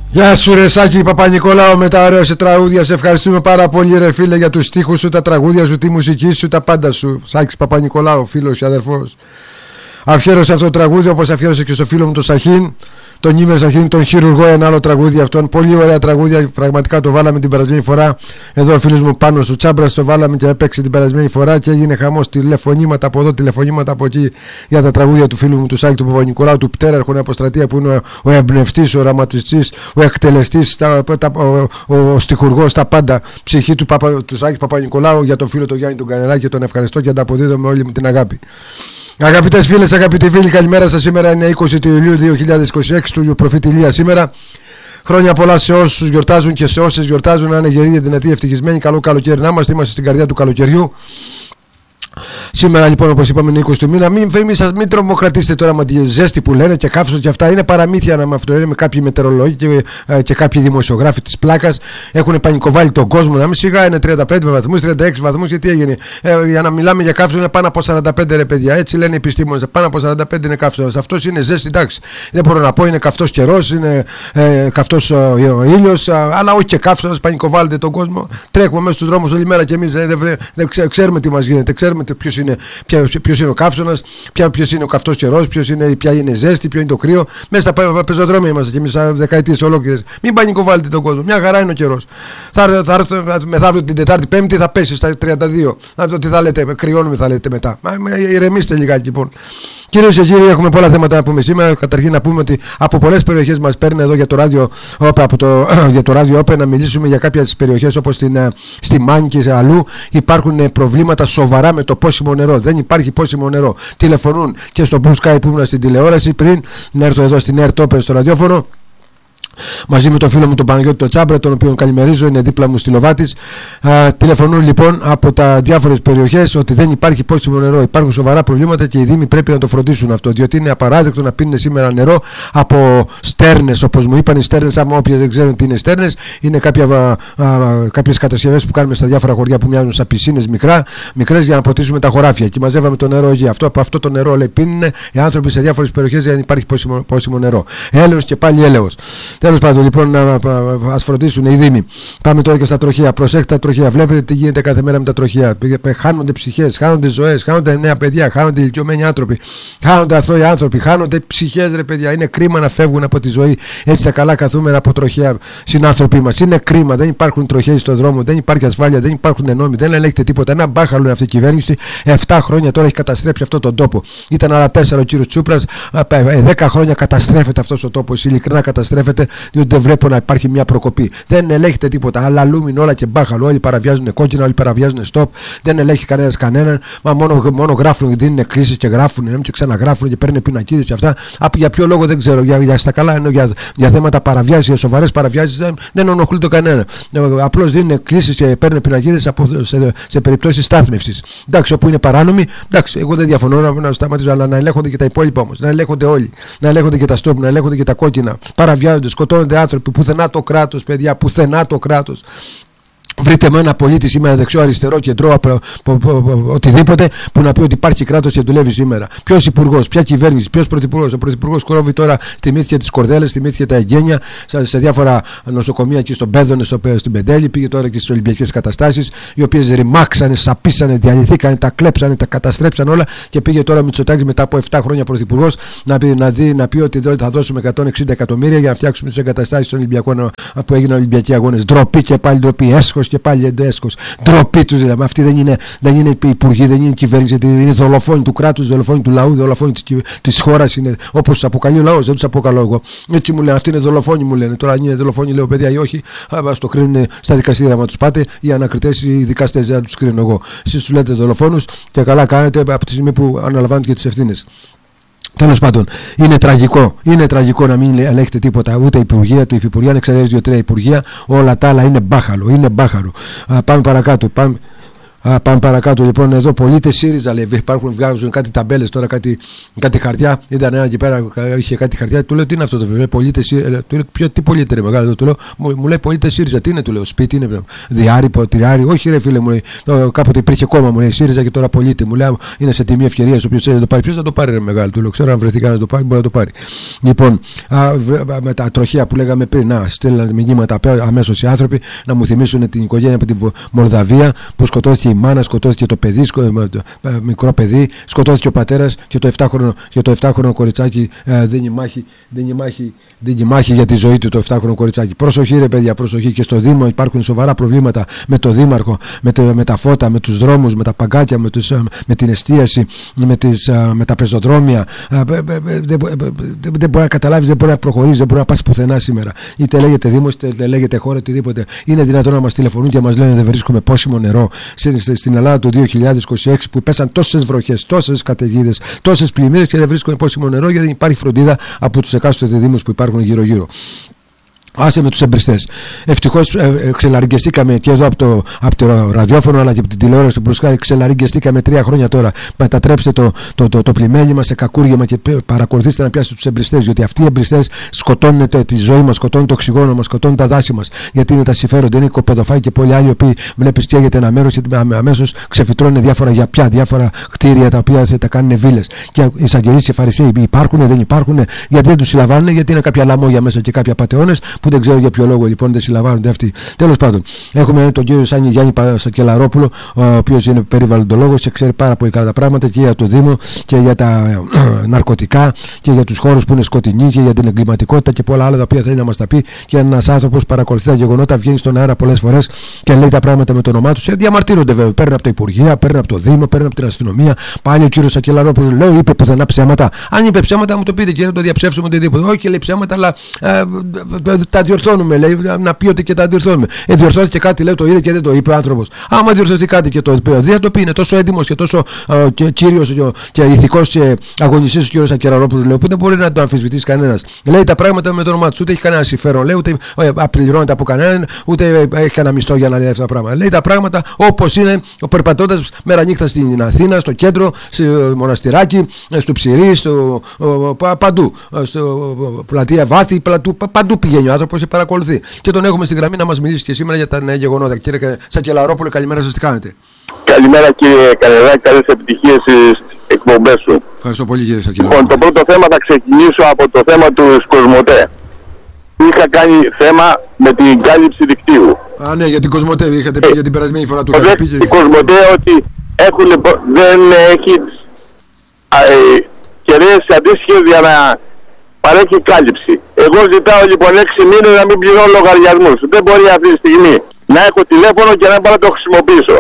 Γεια σου ρε Σάκη Παπα-Νικολάου, με τα ωραία σε τραγούδια. Σε ευχαριστούμε πάρα πολύ ρε φίλε για τους στίχους σου, τα τραγούδια σου, τη μουσική σου, τα πάντα σου. Σάκης Παπα-Νικολάου, φίλος και αδερφός. Αφιέρωσε αυτό το τραγούδι όπως αφιέρωσε και στο φίλο μου τον Σαχίν, τον Νίμερ Σαχίν, τον χειρουργό, ένα άλλο τραγούδι αυτόν. Πολύ ωραία τραγούδια, πραγματικά το βάλαμε την περασμένη φορά. Εδώ ο φίλος μου πάνω στο Τσάμπρας το βάλαμε και έπαιξε την περασμένη φορά και έγινε χαμός, τηλεφωνήματα από εδώ, τηλεφωνήματα από εκεί για τα τραγούδια του φίλου μου του Σάκη του Παπα-Νικολάου, του πτέραρχου Αποστρατεία, που είναι ο εμπνευστής, ο οραματιστής, ο εκτελεστής, ο στιχουργός, τα πάντα. Ψυχή του Σάκη Παπα-Νικολάου. Για τον φίλο τον Γιάννη τον Κανελάκη, τον ευχαριστώ και ανταποδίδω με όλη μου την αγάπη. Αγαπητές φίλες, αγαπητοί φίλοι, καλημέρα σας. Σήμερα είναι 20 του Ιουλίου 2026 του προφήτη Ηλία σήμερα. Χρόνια πολλά σε όσους γιορτάζουν και σε όσες γιορτάζουν. Να είναι γεροί, δυνατοί, ευτυχισμένοι. Καλό καλοκαίρι να είμαστε. Είμαστε στην καρδιά του καλοκαιριού. Σήμερα λοιπόν, όπως είπαμε, είναι 20 του μήνα. Μην τρομοκρατήσετε τώρα με τη ζέστη που λένε και καύσος και αυτά. Είναι παραμύθια να με αυτό λένε με κάποιοι μετεωρολόγοι και κάποιοι δημοσιογράφοι της πλάκας. Έχουν πανικοβάλει τον κόσμο. Να μην σιγά είναι 35 βαθμούς, 36 βαθμούς. Και τι έγινε. Για να μιλάμε για καύσος είναι πάνω από 45 ρε παιδιά. Έτσι λένε οι επιστήμονες. Πάνω από 45 είναι καύσος. Αυτός είναι ζέστη, εντάξει. Δεν μπορώ να πω, είναι καυτός καιρός, είναι καυτός ο ήλιος. Αλλά όχι και καύσος, πανικοβάλλετε τον κόσμο. Τρέχουμε μέσα στους δρόμους όλη μέρα και εμείς δεν ξέρουμε τι μας γίνεται. Ξέρουμε ποιος είναι ο καύσωνας, ποιος είναι ο καυτός καιρός, ποια είναι η ζέστη, ποιο είναι το κρύο. Μέσα στα πεζοδρόμια είμαστε και εμείς δεκαετίες ολόκληρες. Μην πανικοβάλλετε τον κόσμο. Μια χαρά είναι ο καιρός. Θα έρθω μεθαύριο την Τετάρτη, Πέμπτη θα πέσει στα 32. Να δω τι θα λέτε, κρυώνουμε θα λέτε μετά. Ηρεμήστε λιγάκι λοιπόν. Κυρίες και κύριοι, έχουμε πολλά θέματα να πούμε σήμερα. Καταρχήν να πούμε ότι από πολλές περιοχές μας παίρνει εδώ για το ράδιο για το ράδιο Όπε να μιλήσουμε για κάποιες περιοχές όπως στη Μάνη και αλλού. Υπάρχουν προβλήματα σοβαρά με το πόσιμο νερό. Δεν υπάρχει πόσιμο νερό. Τηλεφωνούν και στο Blue Sky που ήμουν στην τηλεόραση πριν να έρθω εδώ στην Air Topper στο ραδιόφωνο. Μαζί με τον φίλο μου τον Παναγιώτη τον Τσάμπρα, τον οποίο καλημερίζω, είναι δίπλα μου στη Λοβάτης. Τηλεφωνούν λοιπόν από τα διάφορες περιοχές ότι δεν υπάρχει πόσιμο νερό. Υπάρχουν σοβαρά προβλήματα και οι Δήμοι πρέπει να το φροντίσουν αυτό. Διότι είναι απαράδεκτο να πίνουν σήμερα νερό από στέρνες. Όπως μου είπαν οι στέρνες, άμα όποιες δεν ξέρουν τι είναι στέρνες, είναι κάποιες κατασκευές που κάνουμε στα διάφορα χωριά που μοιάζουν σαν πισίνες μικρές για να ποτίσουμε τα χωράφια. Και μαζεύαμε το νερό εκεί. Από αυτό το νερό λέει πίνουν οι άνθρωποι σε διάφορες περιοχές για να υπάρχει πόσιμο νερό. Έλεος και πάλι έλεος. Τέλος πάντων, λοιπόν, ας φροντίσουν οι Δήμοι. Πάμε τώρα και στα τροχεία. Προσέχτε τα τροχεία. Βλέπετε τι γίνεται κάθε μέρα με τα τροχεία. Χάνονται ψυχές, χάνονται ζωές, χάνονται νέα παιδιά, χάνονται ηλικιωμένοι άνθρωποι, χάνονται αθώοι άνθρωποι, χάνονται ψυχές, ρε παιδιά. Είναι κρίμα να φεύγουν από τη ζωή έτσι τα καλά καθούμενα από τροχεία συνάνθρωποι μας. Είναι κρίμα. Δεν υπάρχουν τροχαίοι στον δρόμο, δεν υπάρχει ασφάλεια, δεν υπάρχουν νόμοι, δεν ελέγχεται τίποτα. Ένα μπάχαλο είναι αυτή η κυβέρνηση. 7 χρόνια τώρα έχει καταστρέψει αυτόν τον τόπο. Ήταν άλλα 4 ο κύριος Τσούπρας. 10 χρόνια καταστρέφεται αυτός ο τόπος. Ειλικρινά καταστρέφεται. Διότι δεν βλέπω να υπάρχει μια προκοπή. Δεν ελέγχεται τίποτα. Αλλά λούμιν όλα και μπάχαλο. Όλοι παραβιάζουν κόκκινα, όλοι παραβιάζουν στοπ. Δεν ελέγχει κανέναν. Μα μόνο γράφουν, δίνουν κλήσεις και γράφουν και ξαναγράφουν και παίρνουν πινακίδες και αυτά. Για ποιο λόγο δεν ξέρω. Για στα καλά ενώ για θέματα παραβιάσεις, για σοβαρές παραβιάσεις δεν ενοχλεί το κανένα. Απλώς δίνουν κλήσεις και παίρνουν πινακίδες σε περιπτώσεις στάθμευσης. Εντάξει, όπου είναι παράνομοι, εντάξει, εγώ δεν διαφωνώ να σταματήσω, αλλά να ελέγχονται και τα υπόλοιπα όμως. Να ελέγχονται όλοι. Να ελέγχονται και τα στοπ, να ελέγχονται και τα κόκκινα. Παραβιάζονται, σκοτώνονται άνθρωποι, πουθενά το κράτος, παιδιά, πουθενά το κράτος. Βρείτε με ένα πολίτη σήμερα δεξιό, αριστερό, κεντρό, οτιδήποτε που να πει ότι υπάρχει κράτος και δουλεύει σήμερα. Ποιος υπουργός, ποια κυβέρνηση, ποιος πρωθυπουργός. Ο πρωθυπουργός κόβει τώρα τιμήθηκε τις Κορδέλες, τιμήθηκε τα εγγένεια σε διάφορα νοσοκομεία εκεί στον Πέδωνε, στην Πεντέλη. Πήγε τώρα και στις Ολυμπιακές καταστάσεις, οι οποίες ρημάξανε, σαπίσανε, διαλυθήκανε, τα κλέψανε, τα καταστρέψαν όλα. Και πήγε τώρα Μητσοτάκης μετά από 7 χρόνια πρωθυπουργός να πει ότι θα δώσουμε 160 εκατομμύρια για να φτιάξουμε τις εγκαταστάσεις των Ολυμπιακών που έγιναν Ολυμπιακοί αγώνες. Ντροπή και πάλι ντροπή, έσχος και πάλι έσχος. Ντροπή τους δηλαδή. Αυτοί δεν είναι υπουργοί, δεν είναι κυβέρνηση, είναι δολοφόνοι του κράτους, δολοφόνοι του λαού, δολοφόνοι της χώρας. Είναι όπως τους αποκαλεί ο λαός, δεν τους αποκαλώ εγώ. Έτσι μου λένε, αυτοί είναι δολοφόνοι μου λένε. Τώρα αν είναι δολοφόνοι λέω παιδιά ή όχι, ας το κρίνουν στα δικαστήρια άμα τους πάτε, οι ανακριτές ή οι δικαστές δεν τους κρίνω εγώ. Εσείς τους λέτε δολοφόνους και καλά κάνετε από τη στιγμή που αναλαμβάνετε και τις ευθύνες. Τέλος πάντων, είναι τραγικό να μην ελέγχεται τίποτα, ούτε η Υπουργεία, το Υφυπουργείο, αν εξαιρέσει 2-3 Υπουργεία, όλα τα άλλα είναι μπάχαλο. Πάμε παρακάτω. Πάμε παρακάτω λοιπόν. Εδώ πολίτες ΣΥΡΙΖΑ λέει. Βγάζουν κάτι ταμπέλες τώρα, κάτι χαρτιά. Ήταν ένα εκεί πέρα, είχε κάτι χαρτιά. Του λέω τι είναι αυτό το βιβλίο. Πολίτες ΣΥΡΙΖΑ. Του λέω τι πολίτε είναι μεγάλο. Του λέω, μου λέει πολίτες ΣΥΡΙΖΑ. Τι είναι, του λέω. Σπίτι είναι, διάρρη, ποτηριάρη. Όχι ρε φίλε μου λέει. Κάποτε υπήρχε κόμμα μου λέει ΣΥΡΙΖΑ και τώρα πολίτη. Μου λέει είναι σε τιμή ευκαιρία. Όποιος θέλει να το πάρει. Ποιος θα το πάρει ρε μεγάλο. Του λέω ξέρω αν βρεθεί να το πάρει, μπορεί να το πάρει. Λοιπόν, με τα τροχαία που λέγαμε πριν, να στέλνουν μηνύματα αμέσως οι άνθρωποι να μου θυμίσουν την οικογένεια από την Μολδαβία που σκοτώθηκε η μάνα, σκοτώθηκε το παιδί, μικρό παιδί, σκοτώθηκε ο πατέρας και το 7χρονο κοριτσάκι δίνει μάχη για τη ζωή του το 7χρονο κοριτσάκι. Προσοχή ρε παιδιά, προσοχή. Και στο Δήμο υπάρχουν σοβαρά προβλήματα με το Δήμαρχο, με τα φώτα, με τους δρόμους, με τα παγκάκια, με την εστίαση, με τα πεζοδρόμια. Δεν μπορεί να καταλάβεις, δεν μπορεί να προχωρήσει, δεν μπορεί να πας πουθενά σήμερα. Είτε λέγεται Δήμος, είτε λέγεται χώρα, οτιδήποτε. Είναι δυνατόν να μας τηλεφωνούν και μας λένε δεν βρίσκουμε πόσιμο νερό στην Ελλάδα του 2026 που πέσαν τόσες βροχές, τόσες καταιγίδες, τόσες πλημμύρες και δεν βρίσκουμε πόσιμο νερό γιατί δεν υπάρχει φροντίδα από τους εκάστοτε Δήμους που υπάρχουν γύρω-γύρω. Άσε με τους εμπριστές. Ευτυχώς ξελαριγκεστήκαμε και εδώ από το ραδιόφωνο αλλά και από την τηλεόραση του Μπρουσκάρη. Ξελαριγκεστήκαμε 3 χρόνια τώρα. Μετατρέψτε το πλημέλημα σε κακούργημα και παρακολουθήστε να πιάσετε τους εμπριστές. Γιατί αυτοί οι εμπριστές σκοτώνουν τη ζωή μας, σκοτώνουν το οξυγόνο μας, σκοτώνουν τα δάση μας. Γιατί είναι τα συμφέροντα. Είναι οι κοπεδοφάγοι και πολλοί άλλοι οι οποίοι βλέπεις καίγεται ένα μέρος και αμέσως ξεφυτρώνουν διάφορα γιαπιά, διάφορα κτίρια τα οποία θα τα κάνουν βίλες. Και οι εισαγγελείς και οι φαρισαίοι υπάρχουν, δεν υπάρχουν, γιατί δεν τους συλλαμβάνουν, γιατί είναι κάποια λαμόγια μέσα και κάποια πατεώνες που δεν ξέρω για ποιο λόγο λοιπόν δεν συλλαμβάνονται αυτοί. Τέλος πάντων, έχουμε τον κύριο Σάνι Γιάννη Σακελαρόπουλο, ο οποίος είναι περιβαλλοντολόγος και ξέρει πάρα πολύ καλά τα πράγματα και για το Δήμο και για τα ναρκωτικά και για τους χώρους που είναι σκοτεινοί και για την εγκληματικότητα και πολλά άλλα τα οποία θέλει να μας τα πει. Και ένας άνθρωπος παρακολουθεί τα γεγονότα, βγαίνει στον αέρα πολλές φορές και λέει τα πράγματα με το όνομά του. Διαμαρτύρονται βέβαια. Παίρνουν από τα Υπουργεία, παίρνουν από το Δήμο, παίρνουν από την αστυνομία. Πάλι ο κύριος Σακελαρόπουλος λέω είπε πουθενά ψέματα. Αν είπε ψέματα, μου το πείτε και να το διαψεύσουμε οτιδήποτε. Όχι, λέει ψέματα, αλλά τα διορθώνουμε, λέει, να πει ότι και τα διορθώνουμε. Διορθώθηκε κάτι, λέει, το είδε και δεν το είπε ο άνθρωπος. Άμα διορθωθεί κάτι και το είπε, δεν θα το πει. Είναι τόσο έντιμος και τόσο κύριος και ηθικός και αγωνιστής ο κύριος Σακελαρόπουλος, λέει, που δεν μπορεί να το αμφισβητήσει κανένας. Λέει τα πράγματα με το όνομά του, ούτε έχει κανένα συμφέρον, λέει, ούτε απληρώνεται από κανέναν, ούτε έχει κανένα μισθό για να λέει αυτά τα πράγματα. Λέει τα πράγματα όπως είναι, περπατώντας μέρα νύχτα στην Αθήνα, στο κέντρο, στο Μοναστηράκι, στο Ψηρή, παντού. Στο πλατεία Βάθη, παντού πηγαίνει ο άνθρωπος και παρακολουθεί. Και τον έχουμε στην γραμμή να μας μιλήσει και σήμερα για τα νέα γεγονότα. Κύριε Σακελαρόπουλε, καλημέρα σας, τι κάνετε? Καλημέρα κύριε Κανεδάκη, καλές επιτυχίες στις εκπομπές σου. Ευχαριστώ πολύ κύριε Σακελαρόπουλε. Λοιπόν, το πρώτο θέμα θα ξεκινήσω από το θέμα του Κοσμοτέ. Είχα κάνει θέμα με την κάλυψη δικτύου. Α, ναι, για την Κοσμοτέ, είχατε πει για την περασμένη φορά του Κοσμοτέ. Η Κοσμοτέ ότι δεν έχει κεραίες αντίστοιχες για να παρέχει κάλυψη. Εγώ ζητάω λοιπόν 6 μήνες να μην πληρώνω λογαριασμούς. Δεν μπορεί αυτή τη στιγμή να έχω τηλέφωνο και να μπορώ να το χρησιμοποιήσω.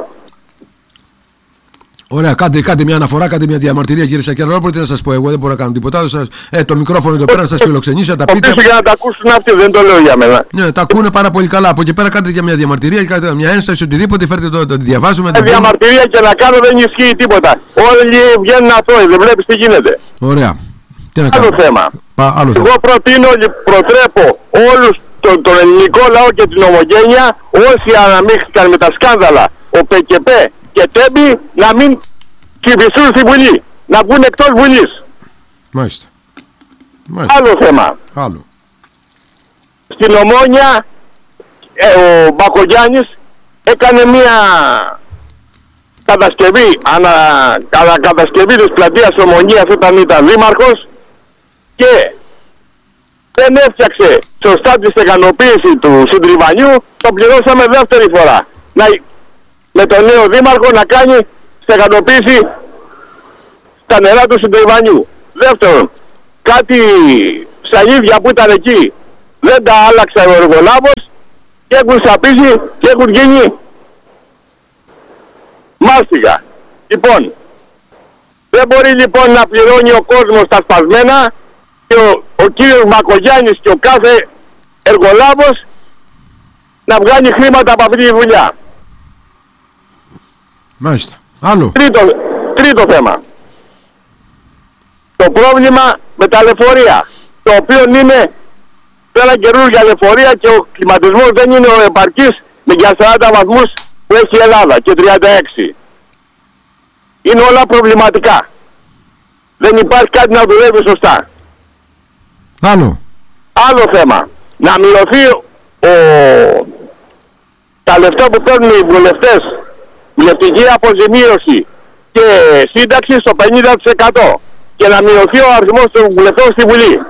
Ωραία, κάντε μια αναφορά, κάντε μια διαμαρτυρία κύριε Σακελαρόπουλε, τι να σας πω εγώ, δεν μπορώ να κάνω τίποτα άλλο. Το μικρόφωνο εδώ πέρα να σας φιλοξενήσει, να τα πείτε. Για να τα ακούσουν αυτοί, δεν το λέω για μένα. Ναι, τα ακούνε πάρα πολύ καλά. Από εκεί πέρα κάντε για μια διαμαρτυρία, κάντε μια ένσταση, οτιδήποτε, φέρτε το διαβάζουμε. Διαμαρτυρία και να κάνω δεν ισχύει τίποτα. Όλοι βγαίνουν αθώοι, δεν βλέπεις τι γίνεται. Ωραία. Άλλο θέμα. Εγώ προτρέπω όλους τον ελληνικό λαό και την ομογένεια, όσοι αναμίχθηκαν με τα σκάνδαλα, ο ΠΚΠ και Τέμπη, να μην ψηφιστούν στη Βουλή, να βγουν εκτός Βουλής. Μάλιστα. Άλλο θέμα. Άλλο. Στην Ομόνια ο Μπακογιάννης έκανε μια κατασκευή της πλατείας Ομονίας όταν ήταν δήμαρχος και δεν έφτιαξε σωστά τη στεγανοποίηση του συντριβανιού, το πληρώσαμε δεύτερη φορά. Με τον νέο δήμαρχο να κάνει στεγανοποίηση στα νερά του συντριβανιού. Δεύτερον, κάτι ψαλίδια που ήταν εκεί δεν τα άλλαξε ο εργολάβος και έχουν σαπίσει και έχουν γίνει μάστιγα. Λοιπόν, δεν μπορεί λοιπόν να πληρώνει ο κόσμος τα σπασμένα και ο κύριος Μπακογιάννης και ο κάθε εργολάβος να βγάλει χρήματα από αυτή τη δουλειά. Μάλιστα. Άλλο. Τρίτο θέμα. Το πρόβλημα με τα λεωφορεία, το οποίο είναι ένα καινούργια λεωφορεία και ο κλιματισμός δεν είναι ο επαρκής για 40 βαθμούς που έχει η Ελλάδα και 36. Είναι όλα προβληματικά. Δεν υπάρχει κάτι να δουλεύει σωστά. Άλλο θέμα. Να μειωθεί τα λεφτά που παίρνουν οι βουλευτές, βουλευτική αποζημίωση και σύνταξη στο 50% και να μειωθεί ο αριθμός των βουλευτών στη Βουλή.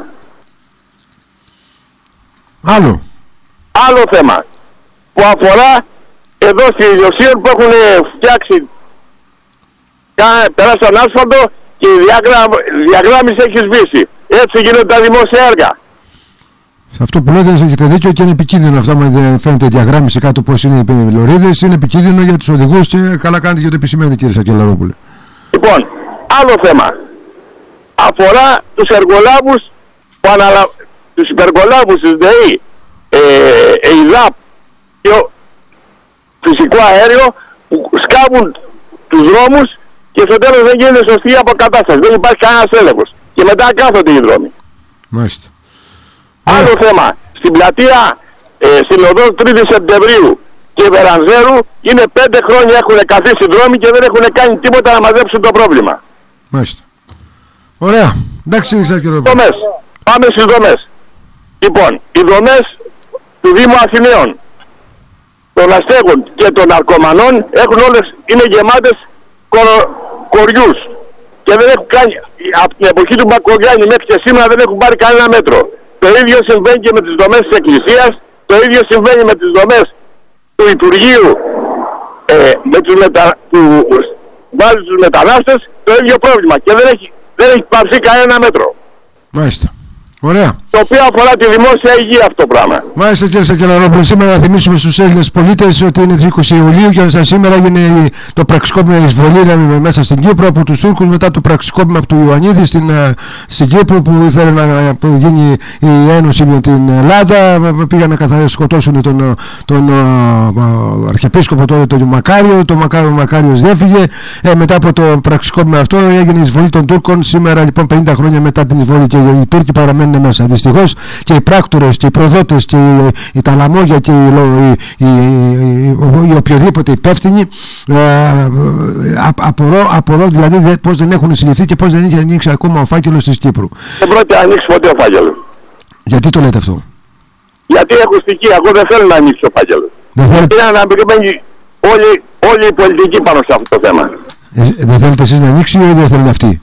Άλλο θέμα που αφορά εδώ στη Ιδιοσίων που έχουν φτιάξει, περάσαν άσφαλτο και η διαγράμμιση έχει σβήσει. Έτσι γίνονται τα δημόσια έργα. Σε αυτό που λέτε έχετε δίκιο και είναι επικίνδυνο αυτό. Αν φαίνεται διαγράμμιση κάτω πώς είναι οι λωρίδες, είναι επικίνδυνο για τους οδηγούς και καλά κάνετε και το επισημαίνετε, κύριε Σακελαρόπουλε. Λοιπόν, άλλο θέμα αφορά τους εργολάβους που τους υπεργολάβους της ΔΕΗ, ΕΙΔΑΠ και φυσικό αέριο που σκάβουν τους δρόμους και στο τέλος δεν γίνεται σωστή αποκατάσταση. Δεν υπάρχει κανένας έλεγχος. Και μετά κάθονται οι δρόμοι. Μάλιστα. Άλλο θέμα. Στην πλατεία στην οδό 3η Σεπτεμβρίου και Βερανζέρου είναι 5 χρόνια έχουν καθίσει δρόμοι και δεν έχουν κάνει τίποτα να μαζέψουν το πρόβλημα. Μάλιστα. Ωραία. Εντάξει, δομές. Πάμε στις δομές. Λοιπόν, οι δομές του Δήμου Αθηναίων, των αστέγων και των ναρκωμανών έχουν όλες, είναι γεμάτες κοριούς και δεν έχουν κάνει, από την εποχή του Μπακογιάννη μέχρι και σήμερα δεν έχουν πάρει κανένα μέτρο. Το ίδιο συμβαίνει και με τις δομές της Εκκλησίας, το ίδιο συμβαίνει με τις δομές του Υπουργείου που βάζει τους μετανάστες, το ίδιο πρόβλημα και δεν έχει πάρει κανένα μέτρο. Μάλιστα. Ωραία. Το οποίο αφορά τη δημόσια υγεία αυτό το πράγμα. Μάλιστα, κύριε Σακελαρόπουλε, σήμερα να θυμίσουμε στους Έλληνες πολίτες ότι είναι 20 Ιουλίου και σαν σήμερα έγινε το πραξικόπημα εισβολή μέσα στην Κύπρο από τους Τούρκους μετά το πραξικόπημα του Ιωαννίδη στην Κύπρο που ήθελε να γίνει η ένωση με την Ελλάδα. Πήγαν να σκοτώσουν τον Αρχιεπίσκοπο τότε τον Μακάριο. Το Μακάριος διέφυγε. Μετά από το πραξικόπημα αυτό έγινε η εισβολή των Τούρκων. Σήμερα λοιπόν 50 χρόνια μετά την εισβολή και οι Τούρκοι παραμένουν μέσα. Δυστυχώς και οι πράκτορες και οι προδότες και οι ταλαμόγια και οι οποιοδήποτε υπεύθυνοι απορώ δηλαδή πως δεν έχουν συλληφθεί και πως δεν είχε ανοίξει ακόμα ο φάκελος της Κύπρου. Δεν πρόκειται να ανοίξει ποτέ ο φάκελος. Γιατί το λέτε αυτό? Γιατί έχω στοιχεία, εγώ δεν θέλω να ανοίξει ο φάκελος. Γιατί είναι αναπηρημένοι όλοι οι πολιτικοί πάνω σε αυτό το θέμα. Δεν θέλετε εσείς να ανοίξει ή δεν θέλουν αυτοί?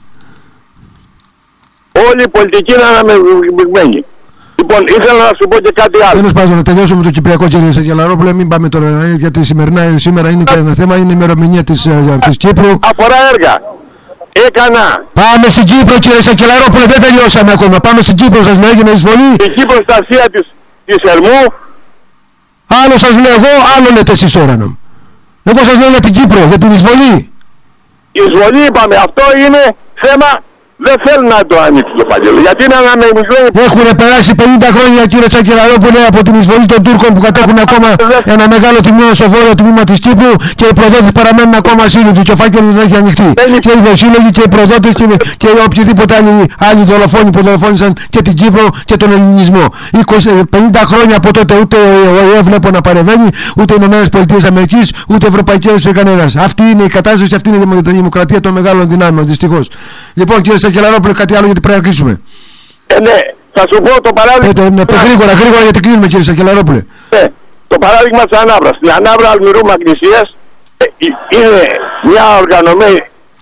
Όλοι οι πολιτικοί είναι αναμειγμένοι. Λοιπόν, ήθελα να σου πω και κάτι άλλο. Τέλος πάντων, να τελειώσουμε το Κυπριακό, κύριε Σακελαρόπουλε. Μην πάμε τώρα, γιατί σήμερα είναι και ένα θέμα, είναι η ημερομηνία της Κύπρου. Αφορά έργα. Πάμε στην Κύπρο, κύριε Σακελαρόπουλε, δεν τελειώσαμε ακόμα. Πάμε στην Κύπρο, σας λέω, έγινε εισβολή. Εκεί προστασία της Ερμού. Άλλο σας λέω εγώ, άλλο λέτε εσείς τώρα. Εγώ σας λέω για την Κύπρο, για την εισβολή. Η εισβολή είπαμε, αυτό είναι θέμα. Δεν θέλουν να το ανοίξει το φάκελο. Γιατί είναι αναμειγμένοι. Έχουν περάσει 50 χρόνια, κύριε Σακελαρόπουλε, από την εισβολή των Τούρκων που κατέχουν ακόμα ένα μεγάλο τμήμα στο βόρειο τμήμα της Κύπρου και οι προδότες παραμένουν ακόμα ασύλληπτοι και ο φάκελος δεν έχει ανοιχτεί. Και οι δοσύλλογοι και οι προδότες και οποιοδήποτε άλλοι δολοφόνοι που δολοφόνησαν και την Κύπρο και τον ελληνισμό. 50 χρόνια από τότε ούτε ο ΟΗΕ βλέπω να παρεμβαίνει, ούτε οι ΗΠΑ, ούτε Ευρωπαϊκή Ένωση κανένας. Αυτή είναι η κατάσταση, αυτή είναι η δημοκρατία των μεγάλων δυνάμεων, δυστυχώς. Λοιπόν, κύριε Σακελαρόπουλε, κάτι άλλο γιατί πρέπει να κλείσουμε. Ναι, θα σου πω το παράδειγμα. Γρήγορα γιατί κλείνουμε, κύριε Σακελαρόπουλε. Το παράδειγμα της Ανάβρας. Στην Ανάβρα Αλμυρού Μαγνησίας είναι μια οργανωμένη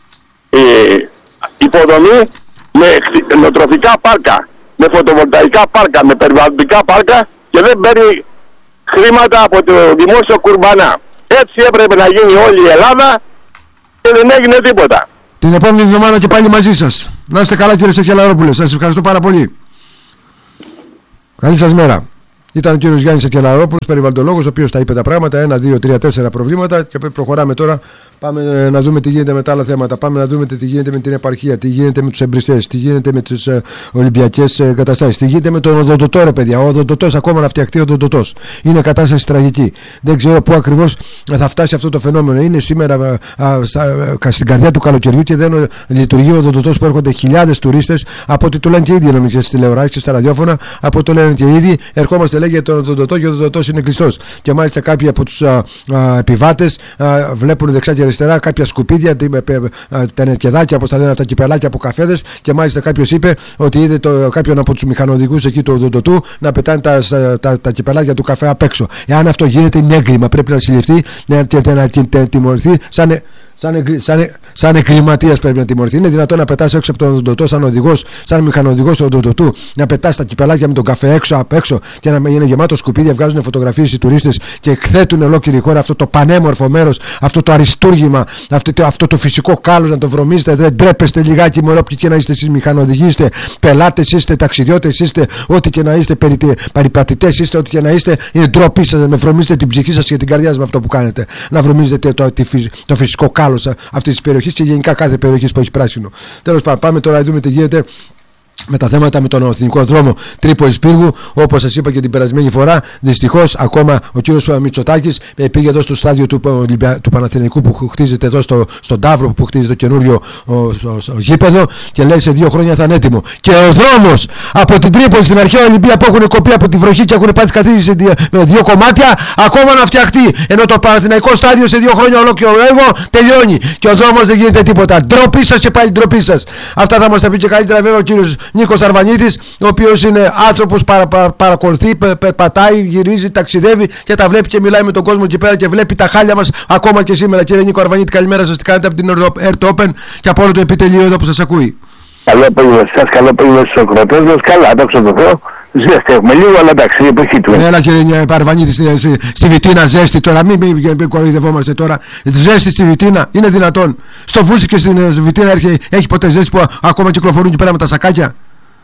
υποδομή με νοτροφικά πάρκα, με φωτοβολταϊκά πάρκα, με περιβαλλοντικά πάρκα και δεν παίρνει χρήματα από το δημόσιο κουρμπανά. Έτσι έπρεπε να γίνει όλη η Ελλάδα και δεν έγινε τίποτα. Την επόμενη εβδομάδα και πάλι μαζί σας. Να είστε καλά, κύριε Σακελαρόπουλε. Σας ευχαριστώ πάρα πολύ. Καλή σας μέρα. Ήταν ο κύριος Γιάννης Σακελαρόπουλος, περιβαλλοντολόγος, ο οποίος τα είπε τα πράγματα. 1, 2, 3, 4 προβλήματα. Και προχωράμε τώρα. Πάμε να δούμε τι γίνεται με τα άλλα θέματα. Πάμε να δούμε τι γίνεται με την επαρχία, τι γίνεται με τους εμπριστές, τι γίνεται με τις Ολυμπιακές καταστάσεις, τι γίνεται με τον οδοντοτό, ρε παιδιά. Ο οδοντοτός, ακόμα να φτιαχτεί ο οδοντοτός. Είναι κατάσταση τραγική. Δεν ξέρω πού ακριβώς θα φτάσει αυτό το φαινόμενο. Είναι σήμερα στην καρδιά του καλοκαιριού και δεν λειτουργεί ο οδοντοτός που έρχονται χιλιάδες τουρίστες, από ό,τι το λένε και οι ίδιοι νομίζω στις τηλεοράσεις και στα ραδιόφωνα, από ό,τι το λένε και οι ίδιοι. Ερχόμαστε, λέγεται, τον οδοντοτό και ο οδοντοτός είναι κλειστός. Και μάλιστα κάποιοι από τους επιβάτες βλέπουν δεξιά και αριστερά κάποια σκουπίδια, τα νερκεδάκια, όπως τα λένε αυτά, κυπελάκια από καφέδες. Και μάλιστα κάποιος είπε ότι είδε κάποιον από τους μηχανοδηγούς εκεί του οδοντοτού να πετάνε τα κυπελάκια του καφέ απ' έξω. Εάν αυτό γίνεται, είναι έγκλημα. Πρέπει να συλληφθεί, να τιμωρηθεί σαν εγκληματίας. Πρέπει να τιμωρηθεί. Είναι δυνατόν να πετάς έξω από τον οδοντοτό, σαν οδηγός, σαν μηχανοδηγός του οδοντοτού, να πετάς τα κυπελάκια με τον καφέ έξω απ' έξω και να είναι γεμάτο σκουπίδια, βγάζουν φωτογραφίες οι τουρίστες και εκθέτουν ολόκληρη χώρα αυτό το πανέμορφο μέρος, αυτό το αριστούργημα, αυτό το φυσικό κάλος, να το βρωμίζετε. Δεν τρέπεστε λιγάκι, μωρό, όποιοι και να είστε εσείς, μηχανοδηγοί είστε, πελάτες είστε, ταξιδιώτες είστε, ό,τι και να είστε, περιπατητές είστε, ό,τι και να είστε, είναι ντροπή σας να βρωμίζετε την ψυχή σας και την καρδιά σας με αυτό που κάνετε. Να βρωμίζετε το φυσικό κάλος αυτής της περιοχής και γενικά κάθε περιοχή που έχει πράσινο. Τέλος πάντων, πάμε τώρα να δούμε τι γίνεται με τα θέματα με τον εθνικό δρόμο Τρίπολης Πύργου. Όπως σας είπα και την περασμένη φορά, δυστυχώς ακόμα ο κύριος Μητσοτάκης πήγε εδώ στο στάδιο του Παναθηναϊκού που χτίζεται εδώ στον Ταύρο, που χτίζει το καινούριο γήπεδο, και λέει σε 2 χρόνια θα είναι έτοιμο. Και ο δρόμος από την Τρίπολη στην αρχαία Ολυμπία που έχουν κοπεί από τη βροχή και έχουν πάθει καθίδρυση με 2 κομμάτια, ακόμα να φτιαχτεί. Ενώ το Παναθηναϊκό στάδιο σε 2 χρόνια ολόκληρο έργο τελειώνει και ο δρόμος δεν γίνεται τίποτα. Ντροπή σας και πάλι ντροπή σας. Αυτά θα μας τα πει και καλύτερα βέβαια ο κύριος Νίκος Αρβανίτης, ο οποίος είναι άνθρωπος παρακολουθεί, πατάει, γυρίζει, ταξιδεύει και τα βλέπει και μιλάει με τον κόσμο εκεί πέρα και βλέπει τα χάλια μας ακόμα και σήμερα. Κύριε Νίκο Αρβανίτη, καλημέρα σας, τι κάνετε από την Earth Open και από όλο το επιτελείο εδώ που σας ακούει. Καλό απόγευμα σας, καλό απόγευμα στους ακροατές μας. Καλά, δόξα τω Θεώ. Ζεστεύουμε λίγο, αλλά εντάξει, η εποχή του. Έλα κύριε Αρβανίτη, στη Βιτίνα ζέστη τώρα, μην κοροϊδευόμαστε τώρα. Ζέστη στη Βιτίνα, είναι δυνατόν? Στο Βούλση και στην Βιτίνα έχει ποτέ ζέστη που ακόμα κυκλοφορούν εκεί πέρα με τα σακάκια?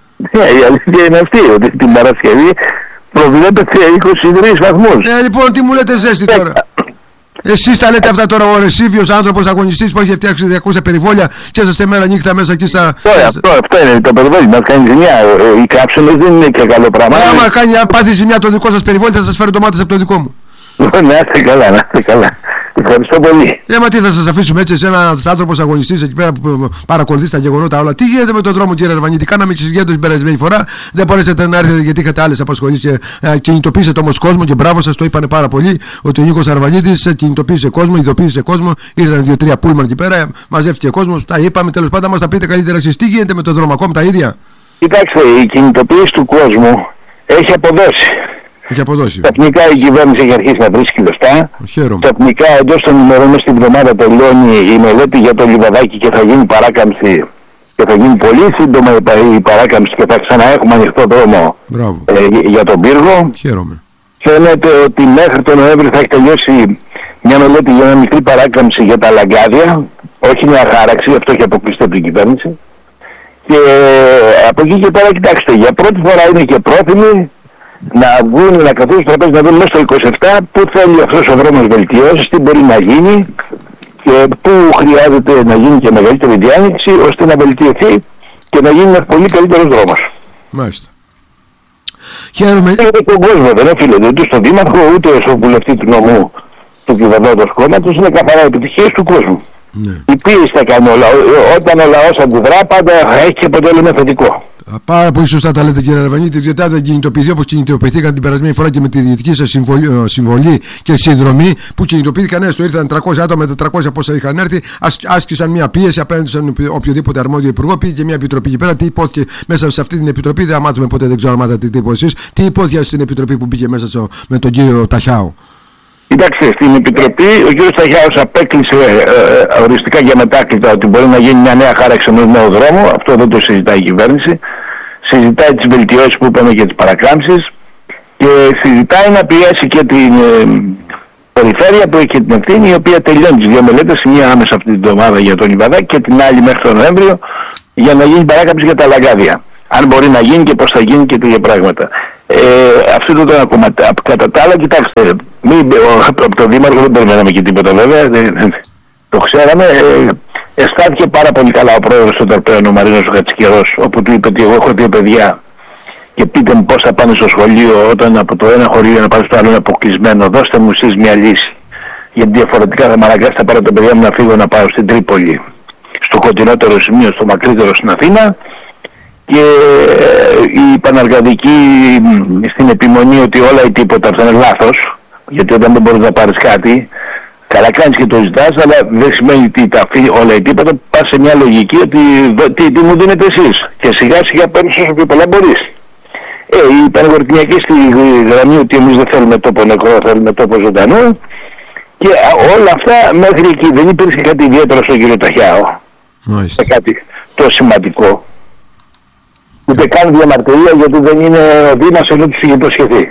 Η αλήθεια είναι αυτή, ότι την Παρασκευή προβλέπεται 23 βαθμούς. Λοιπόν, τι μου λέτε ζέστη τώρα? Εσείς τα λέτε αυτά τώρα, ο ρεσίβιος άνθρωπος αγωνιστής που έχει φτιάξει 200 περιβόλια και είσαστε μέρα νύχτα μέσα εκεί στα... Αυτό είναι το περιβόλι, μας κάνει ζημιά. Οι κάψονες δεν είναι και καλό πράγμα. Αν πάθει ζημιά το δικό σας περιβόλι θα σας φέρω ντομάτες από το δικό μου. Να είστε καλά, να είστε καλά. Ευχαριστώ πολύ. Μα τι θα σας αφήσουμε έτσι, ένας άνθρωπος αγωνιστής εκεί πέρα που παρακολουθεί τα γεγονότα όλα? Τι γίνεται με τον δρόμο, κύριε Αρβανίτη? Κάναμε και συζήτηση την περασμένη φορά. Δεν μπορέσατε να έρθετε γιατί είχατε άλλες απασχολήσεις και κινητοποίησατε όμως κόσμο. Και μπράβο σας, το είπανε πάρα πολύ ότι ο Νίκος Αρβανίτης κινητοποίησε κόσμο, ειδοποίησε κόσμο. Ήρθαν 2-3 πούλμαν εκεί πέρα, μαζεύτηκε κόσμο. Τα είπαμε, τέλος πάντων, μας τα πείτε καλύτερα εσείς. Τι γίνεται με τον δρόμο, ακόμα τα ίδια? Κοιτάξτε, η κινητοποίηση του κόσμου έχει αποδώσει. Τεχνικά η κυβέρνηση έχει αρχίσει να βρίσκει λεφτά. Τεχνικά εντός των ημερών μέσα στην εβδομάδα τελειώνει η μελέτη για το λιβαδάκι και θα γίνει παράκαμψη. Και θα γίνει πολύ σύντομα η παράκαμψη και θα ξαναέχουμε ανοιχτό δρόμο για τον πύργο. Χαίρομαι. Φαίνεται ότι μέχρι τον Νοέμβριο θα έχει τελειώσει μια μελέτη για μια μικρή παράκαμψη για τα λαγκάδια. Όχι μια χάραξη, αυτό έχει αποκλειστεί από την κυβέρνηση. Και από εκεί και πέρα, κοιτάξτε, για πρώτη φορά είναι και πρόθυμοι να βγουν, να καθίσουν στο τραπέζι, να δουν μέσα στο 27 πού θέλει αυτός ο δρόμος βελτιώσεις, τι μπορεί να γίνει και πού χρειάζεται να γίνει και μεγαλύτερη διάνοιξη ώστε να βελτιωθεί και να γίνει ένας πολύ καλύτερος δρόμος. Μάλιστα. Χαίρομαι. Τον κόσμο δεν οφείλεται ούτε στον Δήμαρχο ούτε στον βουλευτή του νομού του κυβερνώντος κόμματος, είναι καθαρά επιτυχίες του κόσμου. Ναι. Η πίεση θα κάνει όλα. Όταν ο λαός αντιδρά πάντα έχει και αποτέλεσμα θετικό. Πάρα πολύ σωστά τα λέτε, κύριε Αρβανίτη, διότι αν δεν κινητοποιηθεί όπως κινητοποιηθήκαν την περασμένη φορά και με τη δυτική σας συμβολή και συνδρομή που κινητοποιήθηκαν, έστω ήρθαν 300 άτομα με 400 πόσα είχαν έρθει, άσκησαν μια πίεση απέναντι σε οποιοδήποτε αρμόδιο υπουργό, πήγε και μια επιτροπή εκεί πέρα. Τι υπόθηκε μέσα σε αυτή την επιτροπή, δεν μάθουμε ποτέ, δεν ξέρω αν μάθατε τίποτα εσείς. Τι υπόθηκε στην επιτροπή που πήγε μέσα με τον κύριο Ταχιάου? Κοιτάξτε, στην Επιτροπή ο κ. Ταχιάος απέκλεισε οριστικά για μετάκλητα ότι μπορεί να γίνει μια νέα χάραξη ενός νέου δρόμου. Αυτό δεν το συζητάει η κυβέρνηση. Συζητάει τις βελτιώσεις που είπαμε και τις παρακάμψεις και συζητάει να πιέσει και την περιφέρεια που έχει την ευθύνη, η οποία τελειώνει τις 2 μελέτες, μία άμεσα αυτή την εβδομάδα για τον Λιβαδάκι και την άλλη μέχρι τον Νοέμβριο για να γίνει παράκαμψη για τα λαγκάδια. Αν μπορεί να γίνει και πώς θα γίνει και τέτοια πράγματα. Αυτό ήταν ένα κομμάτι. Κατά τα άλλα, κοιτάξτε, από τον Δήμαρχο δεν περιμέναμε και τίποτα βέβαια. Το ξέραμε. Αισθάνθηκε πάρα πολύ καλά ο πρόεδρος των Τερπαίων, ο Μαρίνος Χατζικερός, όπου του είπε ότι εγώ έχω δύο παιδιά και πείτε μου πώς θα πάνε στο σχολείο όταν από το ένα χωρίο να πάνε στο άλλο είναι αποκλεισμένο. Δώστε μου εσείς μια λύση. Γιατί διαφορετικά θα με αναγκάσετε να πάρω τα παιδιά μου να φύγω να πάω στην Τρίπολη, στο κοντινότερο σημείο, στο μακρύτερο στην Αθήνα. Και η Παναργαδική στην επιμονή ότι όλα ή τίποτα αυτά είναι λάθος, γιατί όταν δεν μπορείς να πάρεις κάτι, καλά κάνεις και το ζητάς, αλλά δεν σημαίνει ότι τα όλα ή τίποτα, πας σε μια λογική ότι τι μου δίνετε εσείς και σιγά σιγά παίρνεις όσο πιο πολλά μπορείς. Η Παναγορτινιακή στη γραμμή ότι εμείς δεν θέλουμε τόπο νεκρό, θέλουμε τόπο ζωντανό και όλα αυτά μέχρι εκεί δεν υπήρξε κάτι ιδιαίτερο στον κύριο Ταχιάο. Μάλιστα. Κάτι το σημαντικό. Ούτε καν διαμαρτυρία γιατί δεν είναι ο Δήμας ενώ τους είχε υποσχεθεί.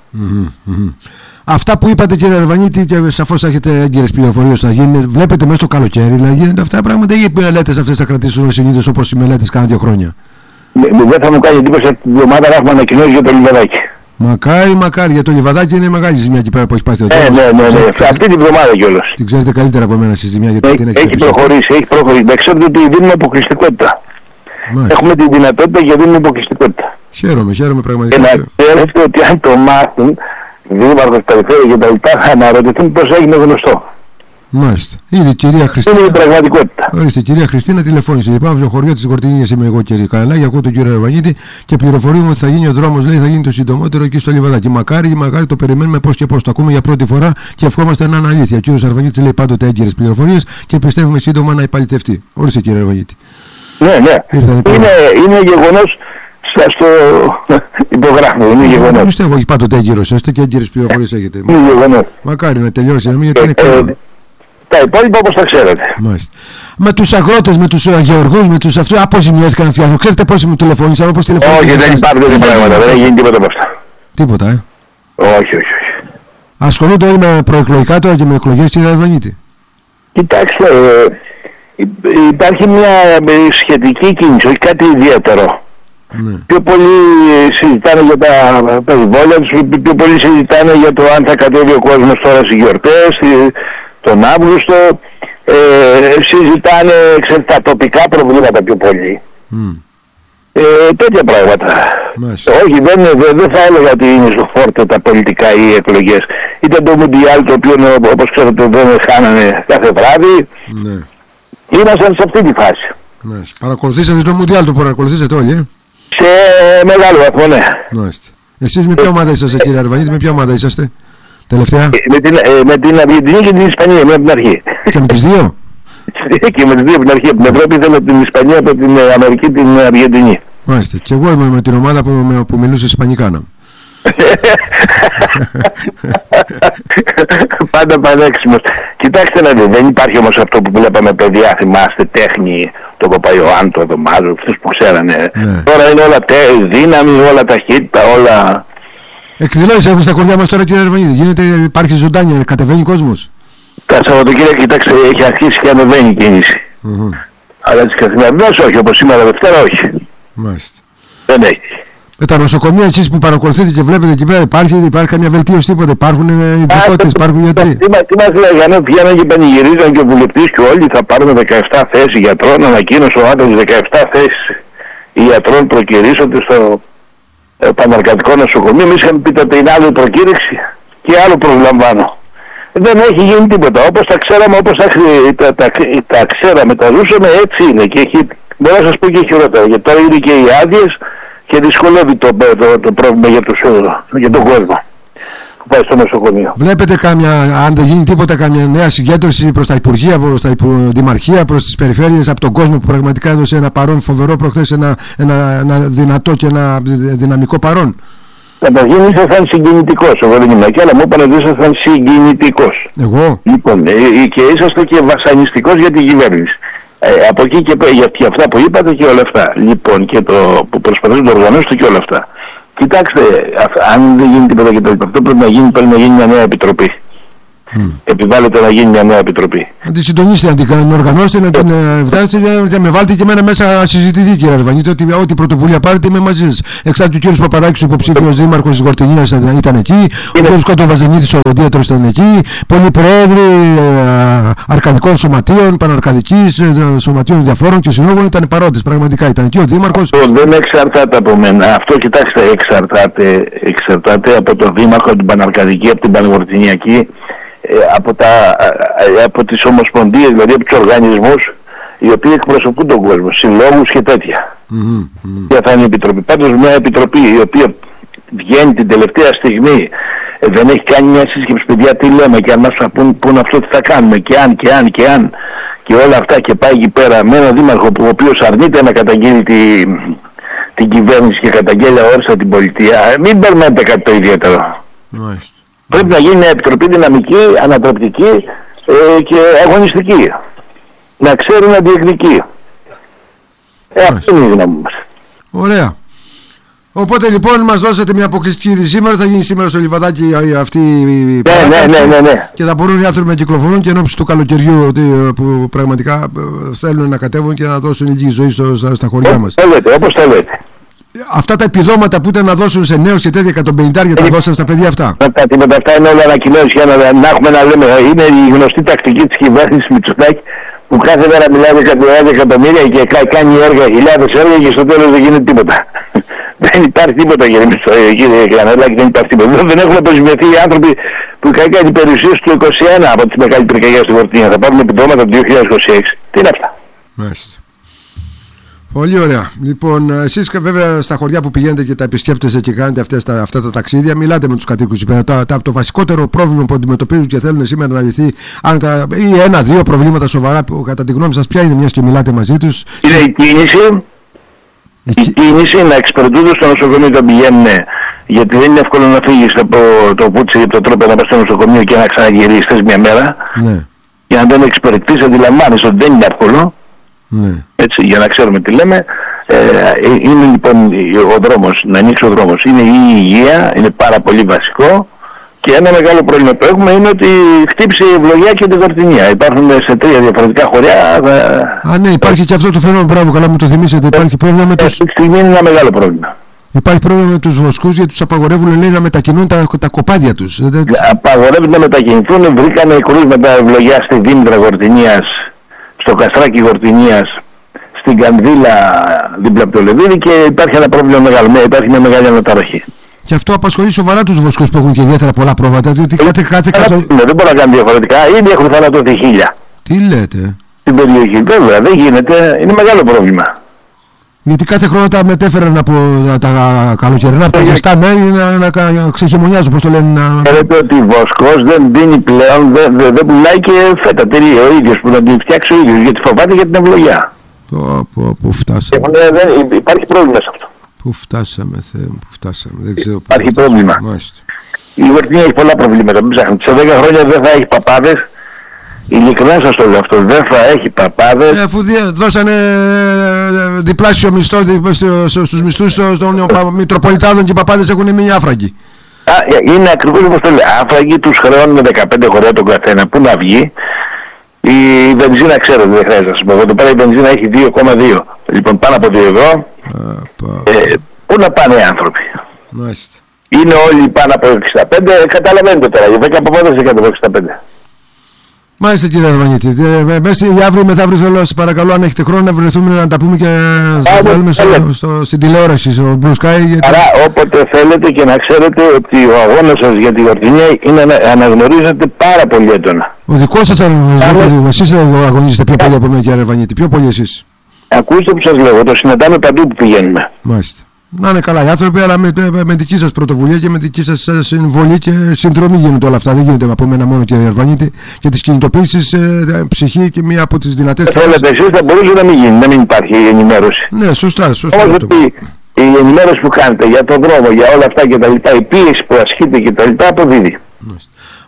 Αυτά που είπατε κύριε Αρβανίτη, και σαφώς θα έχετε έγκυρες πληροφορίες θα γίνει, βλέπετε μέσα στο καλοκαίρι να γίνονται αυτά τα πράγματα ή οι μελέτες αυτές θα κρατήσουν ως συνήθως όπως οι μελέτες κάνα 2 χρόνια? Δεν θα μου κάνει εντύπωση αυτή την εβδομάδα να έχουμε ανακοινώσει για το Λιβαδάκι. Μακάρι, για το Λιβαδάκι είναι μεγάλη ζημιά εκεί πέρα που έχει πάθει ο τόπος. Ναι. Αυτή την εβδομάδα κιόλας. Την ξέρετε καλύτερα από εμένα στη ζημιά γιατί την έχει προχωρήσει. Να ξέρετε ότι δίνουμε αποκλειστικότητα. Μάλιστα. Έχουμε τη δυνατότητα και δίνουμε αποκλειστικότητα. Χαίρομαι πραγματικά. Και να ξέρετε ότι αν το μάθουν δήμαρχος, περιφέρεια και τα λοιπά, θα αναρωτηθούν πώς έγινε γνωστό. Μάλιστα. Ήδη κυρία Χριστίνα. Είναι η πραγματικότητα. Ορίστε, κυρία Χριστίνα τηλεφώνησε. Πάμε στο χωριό τη Κορτινίας είμαι εγώ και καλά. Για ακούω τον κύριο Αρβανίτη και πληροφορούμε ότι θα γίνει ο δρόμος, λέει, θα γίνει το συντομότερο εκεί στο Λιβαδάκι. Μακάρι το περιμένουμε πώς και πώς. Το ακούμε για πρώτη φορά και ευχόμαστε να είναι αλήθεια. Ο κύριος Αρβανίτης λέει πάντοτε έγκυρες πληροφορίες και πιστεύουμε σύντομα να επαληθευτεί. Ορίστε, κύριε Αρβανίτη. Ναι. Είναι γεγονός. Σας το υπογράφω, είναι γεγονός. Πιστεύω ότι πάντοτε έγκυρος είστε και έγκυρες πληροφορίες έχετε. Είναι γεγονός. Μακάρι να τελειώσει, να μην γιατί είναι κρίμα. Τα υπόλοιπα όπως τα ξέρετε. Μάλιστα. Με τους αγρότες, με τους γεωργούς, με τους αυτούς, αποζημιώθηκαν αυτοί. Ξέρετε πόσοι μου τηλεφώνησαν, όπως τηλεφώνησαν? Όχι, δεν υπάρχουν τέτοια πράγματα, δεν γίνει τίποτα από αυτά. Τίποτα, Όχι. Ασχολούνται όλοι με προεκλογικά τώρα και με εκλογές, κύριε Αρβανίτη? Κοιτάξτε, υπάρχει μια σχετική κίνηση, όχι κάτι ιδιαίτερο. Ναι. Πιο πολύ συζητάνε για τα περιβόλια τους, πιο πολύ συζητάνε για το αν θα κατέβει ο κόσμος τώρα στις γιορτές, τον Αύγουστο, συζητάνε τα τοπικά προβλήματα πιο πολύ. Τέτοια πράγματα. Όχι, δεν θα έλεγα ότι είναι στο φόρτε τα πολιτικά ή οι εκλογές. Ήταν το Μουντιάλ το οποίο όπως ξέρετε δεν χάνανε κάθε βράδυ. Ναι. Ήμασταν σε αυτή τη φάση. Παρακολουθήσατε το Μουντιάλ, το παρακολουθήσατε όλοι, Σε μεγάλο βαθμό, ναι. Εσείς με ποια ομάδα είσαστε, κύριε Αρβανίτη, με ποια ομάδα είσαστε τελευταία? Με την Αργεντινή και την Ισπανία, από την αρχή. Και με τις δύο? Και με τις δύο από την αρχή. Από την Ευρώπη ήθελα την Ισπανία, από την Αμερική την Αργεντινή. Μάλιστα. Και εγώ είμαι με την ομάδα που μιλούσε Ισπανικά. Πάντα πανέξιμος. Κοιτάξτε να δείτε, δεν υπάρχει όμως αυτό που βλέπαμε παιδιά, θυμάστε, τέχνη, το Παπαϊωάννη, το Δωμάζο, αυτούς που ξέρανε. Ναι. Τώρα είναι όλα δύναμη, όλα ταχύτητα, όλα... Εκδηλώσεις έχουν στα κορδιά μας τώρα, κύριε Αρβανίτη. Υπάρχει ζωντάνια, κατεβαίνει κόσμος. Τα Σαββατοκύριακα, κοιτάξτε, έχει αρχίσει και ανεβαίνει η κίνηση. Αλλά τις καθημερινές όχι, όπως σήμερα Δευτέρα όχι. Μάλιστα. Δεν έχει. Με τα νοσοκομεία εσείς που παρακολουθείτε και βλέπετε εκεί πέρα υπάρχει καμία βελτίωση, τίποτα? Υπάρχουν ειδικότητες, υπάρχουν γιατροί? Τι μας λέγανε, πηγαίναν και πανηγυρίζαν και ο βουλευτής και όλοι θα πάρουν 17 θέσεις γιατρών, ανακοίνωσε ο άντρας 17 θέσεις γιατρών προκυρήσονται στο Παναργατικό νοσοκομείο. Εμείς είχαμε πει τότε είναι άλλη προκήρυξη και άλλο προσλαμβάνω. Δεν έχει γίνει τίποτα. Όπως τα ξέραμε, όπως τα ξέραμε, τα ζούσαμε, έτσι είναι. Και μπορώ να σας πω και χειρότερα. Γιατί τώρα είναι και οι άδειες και δυσκολεύει το πρόβλημα για τον κόσμο που πάει στο νοσοκομείο. Βλέπετε αν δεν γίνει τίποτα, καμιά νέα συγκέντρωση προς τα Υπουργεία, προς τα Δημαρχία, προς τις περιφέρειες από τον κόσμο που πραγματικά έδωσε ένα παρόν φοβερό προχθές, ένα δυνατό και ένα δυναμικό παρόν? Καταρχήν ήσασταν συγκινητικός, εγώ δεν είμαι εκεί, αλλά μου είπαν ότι ήσασταν συγκινητικός. Εγώ? Λοιπόν, και είσαστε και βασανιστικός για την κυβέρνηση. Από εκεί και πέρα, για αυτά που είπατε και όλα αυτά. Λοιπόν, και το που προσπαθούν να το οργανώσετε και όλα αυτά. Κοιτάξτε, αν δεν γίνει τίποτα και το αυτό πρέπει να γίνει μια νέα επιτροπή. επιβάλλεται να γίνει μια νέα επιτροπή. Να τη συντονίσετε, να την οργανώσετε, να την φτάσετε, να με βάλετε και εμένα μέσα να συζητηθεί, κύριε Αρβανίτη, ότι ό,τι πρωτοβουλία πάρετε είμαι μαζί σας. Εξάρτητα του κύριου Παπαδάκης, ο υποψήφιος δήμαρχος της Γορτινίας ήταν εκεί, ο κύριος Κοντοβαζενίτης, ο δίατρος ήταν εκεί, πολλοί πρόεδροι αρκαδικών σωματείων, παναρκαδικής, σωματείων διαφόρων και συνόγων ήταν παρόντες. Πραγματικά ήταν εκεί ο δήμαρχος. Αυτό δεν εξαρτάται από μένα. Αυτό, κοιτάξτε, εξαρτάται από το δήμαρχο, από την παναρκαδική, από την πανεγορτινιακή, από τις ομοσπονδίες, δηλαδή από τους οργανισμούς οι οποίοι εκπροσωπούν τον κόσμο, συλλόγους και τέτοια. Ποια θα είναι η επιτροπή? Πάντως μια επιτροπή η οποία βγαίνει την τελευταία στιγμή, δεν έχει κάνει μια σύσκεψη, παιδιά, τι λέμε, και αν μας πούν αυτό τι θα κάνουμε, και αν και όλα αυτά, και πάει εκεί πέρα με έναν δήμαρχο ο οποίος αρνείται να καταγγείλει την κυβέρνηση και καταγγέλει αόριστα την πολιτεία. Μην περιμένετε κάτι το ιδιαίτερο. Πρέπει να γίνει μια επιτροπή δυναμική, ανατρεπτική και αγωνιστική. Να ξέρει να διεκδικεί. Αυτή είναι η γνώμη μας. Ωραία. Οπότε λοιπόν μας δώσατε μια αποκλειστική είδηση σήμερα. Θα γίνει σήμερα στο Λιβαδάκι αυτή η παράταξη. Ναι. Και θα μπορούν οι άνθρωποι να κυκλοφορούν και ενώπιση του καλοκαιριού που πραγματικά θέλουν να κατέβουν και να δώσουν λίγη ζωή στα χωριά μας. Όπως θέλετε. Αυτά τα επιδόματα που ήταν να δώσουν σε νέους και τέτοια 150 τα δώσαν στα παιδιά αυτά. Αυτά είναι όλα ανακοινώσεις για να έχουμε να λέμε. Είναι η γνωστή τακτική της κυβέρνησης Μητσοτάκη που κάθε μέρα μιλάει για εκατομμύρια και κάνει έργα, χιλιάδες έργα και στο τέλος δεν γίνεται τίποτα. Δεν υπάρχει τίποτα, κύριε Κλανέλακη, δεν υπάρχει τίποτα. Δεν έχουν αποσυμμεθεί οι άνθρωποι που είχαν κάνει περιουσίες του 2021 από τις μεγάλες πυρκαγιές στην Γορτινία. Θα πάρουν επιδόματα του 2026. Τι είναι αυτά? Μάλιστα. Πολύ ωραία. Λοιπόν, εσείς βέβαια στα χωριά που πηγαίνετε και τα επισκέπτεστε και κάνετε αυτά τα ταξίδια, μιλάτε με τους κατοίκους. Το βασικότερο πρόβλημα που αντιμετωπίζουν και θέλουν σήμερα να λυθεί, ή ένα-δύο προβλήματα σοβαρά, που κατά τη γνώμη σας ποια είναι, μιας και μιλάτε μαζί τους? Είναι η κίνηση να εξυπηρετούνται στο νοσοκομείο όταν πηγαίνουν, γιατί δεν είναι εύκολο να φύγεις από το Πούτσι ή το Τρόπο να πας στο νοσοκομείο και να ξαναγυρίσεις μια μέρα. Ναι. Για να δεν εξυπηρετείς, αντιλαμβάνεσαι ότι δεν είναι εύκολο. Ναι. Έτσι, για να ξέρουμε τι λέμε. Είναι λοιπόν ο δρόμος, να ανοίξει ο δρόμος. Είναι η υγεία, είναι πάρα πολύ βασικό. Και ένα μεγάλο πρόβλημα που έχουμε είναι ότι χτύψει η Ευλογιά και την Γορτινία. Υπάρχουν σε 3 διαφορετικά χωριά. Ναι, υπάρχει και αυτό το φαινόμενο. Μπράβο, καλά μου το θυμίσετε. Υπάρχει πρόβλημα με τους... Αυτή τη στιγμή είναι ένα μεγάλο πρόβλημα. Υπάρχει πρόβλημα με τους βοσκούς, γιατί τους απαγορεύουν, λέει, να μετακινούν τα κοπάδια τους. Απαγορεύουν να μετακινηθούν. Βρήκανε κρούσματα Ευλογιά στη Δήμητρα Γορτινίας, στο Καστράκι Γορτινίας, στην Κανδύλα δίπλα από το Λεβίδι, και υπάρχει ένα πρόβλημα μεγάλο. Υπάρχει μια μεγάλη αναταραχή. Και αυτό απασχολεί σοβαρά τους βοσκούς που έχουν και ιδιαίτερα πολλά πρόβατα. Διότι δεν μπορώ να κάνω διαφορετικά. Ήδη έχουν θανατωθεί 1000. Τι λέτε? Στην περιοχή, βέβαια, δεν γίνεται. Είναι μεγάλο πρόβλημα. Γιατί κάθε χρόνο τα μετέφεραν από τα καλοκαιρινά, από τα ζεστά μέρη να ξεχειμονιάζουν, όπως το λένε. Ξέρετε ότι ο βοσκός δεν δίνει πλέον, δεν πουλάει και φέτα τυρί ο ίδιος, που να την φτιάξει ο ίδιος, γιατί φοβάται για την ευλογιά. Πού φτάσαμε? Υπάρχει πρόβλημα σε αυτό. Πού φτάσαμε, Θεέ μου, πού φτάσαμε? Δεν ξέρω. Υπάρχει πρόβλημα. Η Γορτινία έχει πολλά προβλήματα, μην ψάχνετε. Σε 10 χρόνια δεν θα έχει παπάδες. Ειλικρινά σας το λέω αυτό, δεν θα έχει παπάδες. Αφού δώσανε διπλάσιο μισθό στους μισθούς των Μητροπολιτάδων και οι παπάδες έχουν μείνει άφραγγοι. Είναι ακριβώς όπως το λέει. Άφραγγοι, τους χρεώνουν 15 χωριά τον καθένα. Πού να βγει? Η βενζίνα, ξέρω, δεν χρειάζεται να σας πω. Εδώ πέρα η βενζίνα έχει 2,2. Λοιπόν, πάνω από 2 ευρώ. Πού να πάνε οι άνθρωποι? Μάλιστα. Είναι όλοι πάνω από 65. Καταλαβαίνετε τώρα, οι 10 παπάδες είναι κάτω από 65. Μάλιστα, κύριε Αρβανίτη. Μέσα για αύριο μεθαύριο θέλω, σας παρακαλώ, αν έχετε χρόνο, να βρεθούμε να τα πούμε και να βάλουμε στην τηλεόραση, στο Blue Sky. Άρα, όποτε θέλετε, και να ξέρετε ότι ο αγώνας σας για τη Γορτινία αναγνωρίζεται πάρα πολύ έντονα. Ο δικός σας αγωνίζεται, εσείς αγωνίζετε πιο πολύ από μένα, κύριε Αρβανίτη, πιο πολύ εσείς. Ακούστε που σας λέω, το συναντάμε παντού που πηγαίνουμε. Μάλιστα. Να είναι καλά οι άνθρωποι, αλλά με δική σας πρωτοβουλία και με δική σας συμβολή και συνδρομή γίνονται όλα αυτά. Δεν γίνονται από μένα μόνο, κύριε Αρβανίτη, και τις κινητοποίησεις ψυχή και μία από τις δυνατές. Θέλετε εσείς, θα μπορούσε να μην γίνει, να μην υπάρχει η ενημέρωση. Ναι, σωστά. Όμως ότι η ενημέρωση που κάνετε για τον δρόμο, για όλα αυτά κτλ., η πίεση που ασκείται κτλ., αποδίδει.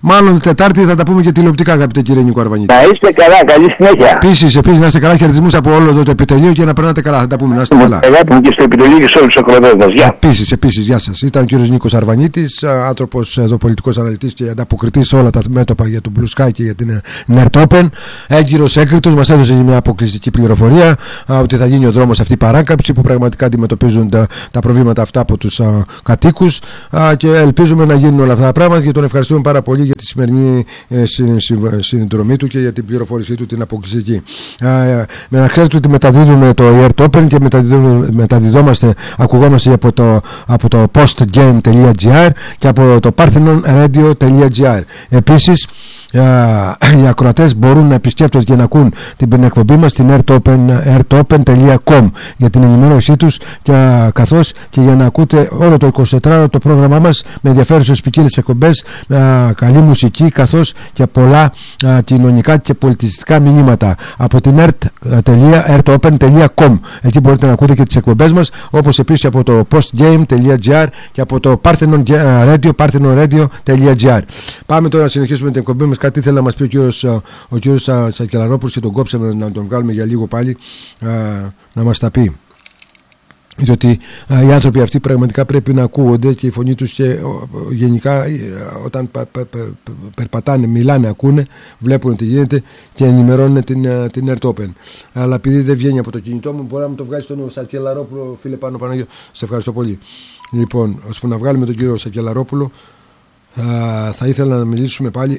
Μάλλον Τετάρτη θα τα πούμε και τηλεοπτικά, αγαπητέ κύριε Νίκο Αρβανίτη. Να είστε καλά, καλή συνέχεια. Επίσης, να είστε καλά, χαιρετισμούς από όλο το επιτελείο και να περνάτε καλά. Θα τα πούμε, να είστε καλά. Αγάπη μου και στο επιτελείο και σε όλους τους ακροατές μας. Γεια. Επίσης, γεια σας. Ήταν ο κύριος Νίκος Αρβανίτης, άνθρωπος εδώ, πολιτικός αναλυτής και ανταποκριτής σε όλα τα μέτωπα για τον Blue Sky και για την Nert Open. Έγκυρος έκρητος, μας έδωσε μια αποκλειστική πληροφορία ότι θα γίνει ο δρόμος αυτή η παράκαμψη που πραγματικά αντιμετωπίζουν τα προβλήματα αυτά από τους κατοίκους και ελπίζουμε να γίνουν όλα αυτά τα πράγματα και τον ευχαριστούμε πάρα πολύ για τη σημερινή συνδρομή του και για την πληροφόρησή του την αποκλειστική. Να ξέρετε ότι μεταδίδουμε το Nert Open και μεταδιδόμαστε, ακουγόμαστε από το postgame.gr και από το parthenonradio.gr. Επίσης οι ακροατές μπορούν να επισκέπτονται και να ακούν την εκπομπή μας στην airtopen.com για την ενημέρωσή τους καθώς και για να ακούτε όλο το 24ωρο το πρόγραμμά μας με ενδιαφέρουσες ποικίλες εκπομπές, καλή μουσική καθώς και πολλά κοινωνικά και πολιτιστικά μηνύματα από την airtopen.com. Εκεί μπορείτε να ακούτε και τις εκπομπές μας, όπως επίσης από το postgame.gr και από το parthenonradio.gr. Πάμε τώρα να συνεχίσουμε την εκπομπή μας. Κάτι ήθελε να μας πει ο κύριος Σακελαρόπουλος και τον κόψαμε να τον βγάλουμε για λίγο πάλι να μας τα πει. Διότι οι άνθρωποι αυτοί πραγματικά πρέπει να ακούγονται και η φωνή τους και γενικά όταν περπατάνε, μιλάνε, ακούνε, βλέπουν τι γίνεται και ενημερώνουν την Nert Open. Αλλά επειδή δεν βγαίνει από το κινητό μου, μπορεί να μου το βγάλει στον Σακελαρόπουλο, φίλε Παναγιώτη. Σε ευχαριστώ πολύ. Λοιπόν, ώσπου να βγάλουμε τον κύριο Σακελαρόπουλο, θα ήθελα να μιλήσουμε πάλι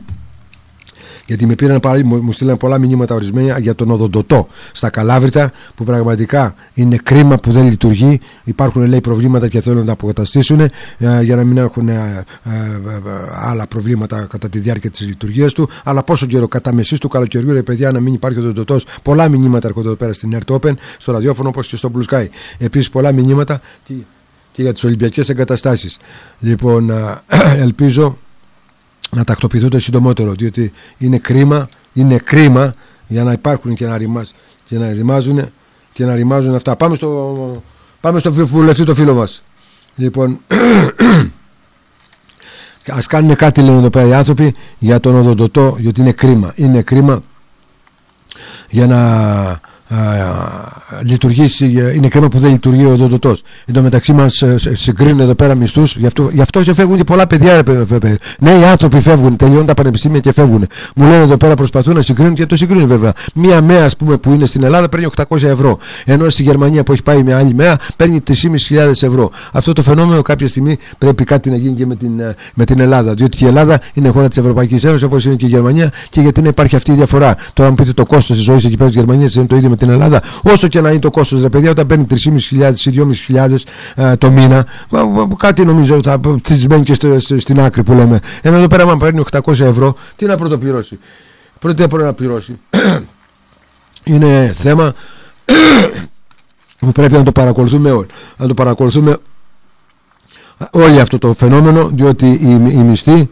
γιατί μου στείλαν πολλά μηνύματα ορισμένα για τον οδοντοτό στα Καλάβρητα που πραγματικά είναι κρίμα που δεν λειτουργεί. Υπάρχουν, λέει, προβλήματα και θέλουν να τα αποκαταστήσουν για να μην έχουν άλλα προβλήματα κατά τη διάρκεια της λειτουργίας του. Αλλά πόσο καιρό, κατά μεσής του καλοκαιριού, ρε παιδιά, να μην υπάρχει οδοντοτός. Πολλά μηνύματα έρχονται εδώ πέρα στην Nert Open, στο ραδιόφωνο όπως και στο Blue Sky. Επίσης πολλά μηνύματα και για τις Ολυμπιακές εγκαταστάσεις. Λοιπόν, ελπίζω να τακτοποιηθούν το συντομότερο, διότι είναι κρίμα για να υπάρχουν και να ρημάζουν αυτά. Πάμε στο βουλευτή το φίλο μας. Λοιπόν, ας κάνουν κάτι, λένε εδώ πέρα οι άνθρωποι, για τον οδοντοτό, γιατί είναι κρίμα για να λειτουργήσει, είναι κρίμα που δεν λειτουργεί ο οδοντοτός. Εν τω μεταξύ μας συγκρίνουν εδώ πέρα μισθούς, γι' αυτό και φεύγουν και πολλά παιδιά. Νέοι άνθρωποι φεύγουν, τελειώνουν τα πανεπιστήμια και φεύγουν. Μου λένε εδώ πέρα προσπαθούν να συγκρίνουν και το συγκρίνουν βέβαια. Μία ΜΕΑ, ας πούμε, που είναι στην Ελλάδα παίρνει 800 ευρώ, ενώ στη Γερμανία που έχει πάει με άλλη ΜΕΑ παίρνει 3.500 ευρώ. Αυτό το φαινόμενο κάποια στιγμή πρέπει κάτι να γίνει και με την Ελλάδα, διότι η Ελλάδα είναι χώρα της Ευρωπαϊκής Ένωσης όπως είναι και η Γερμανία, και γιατί να υπάρχει αυτή η διαφορά. Τώρα, αν πείτε το κόστος της ζωής εκεί πέρα της Γερμανίας είναι το ίδιο με την Ελλάδα, όσο και να είναι το κόστος, ρε παιδιά, όταν παίρνει 3.500 ή 2.500 το μήνα, κάτι νομίζω θα τσισμένει και στην άκρη που λέμε. Ενώ εδώ πέρα, αν παίρνει 800 ευρώ, τι να πρωτοπληρώσει? Πρώτα να πληρώσει. Είναι θέμα που πρέπει να το παρακολουθούμε όλοι. Να το παρακολουθούμε όλοι αυτό το φαινόμενο, διότι η μισθή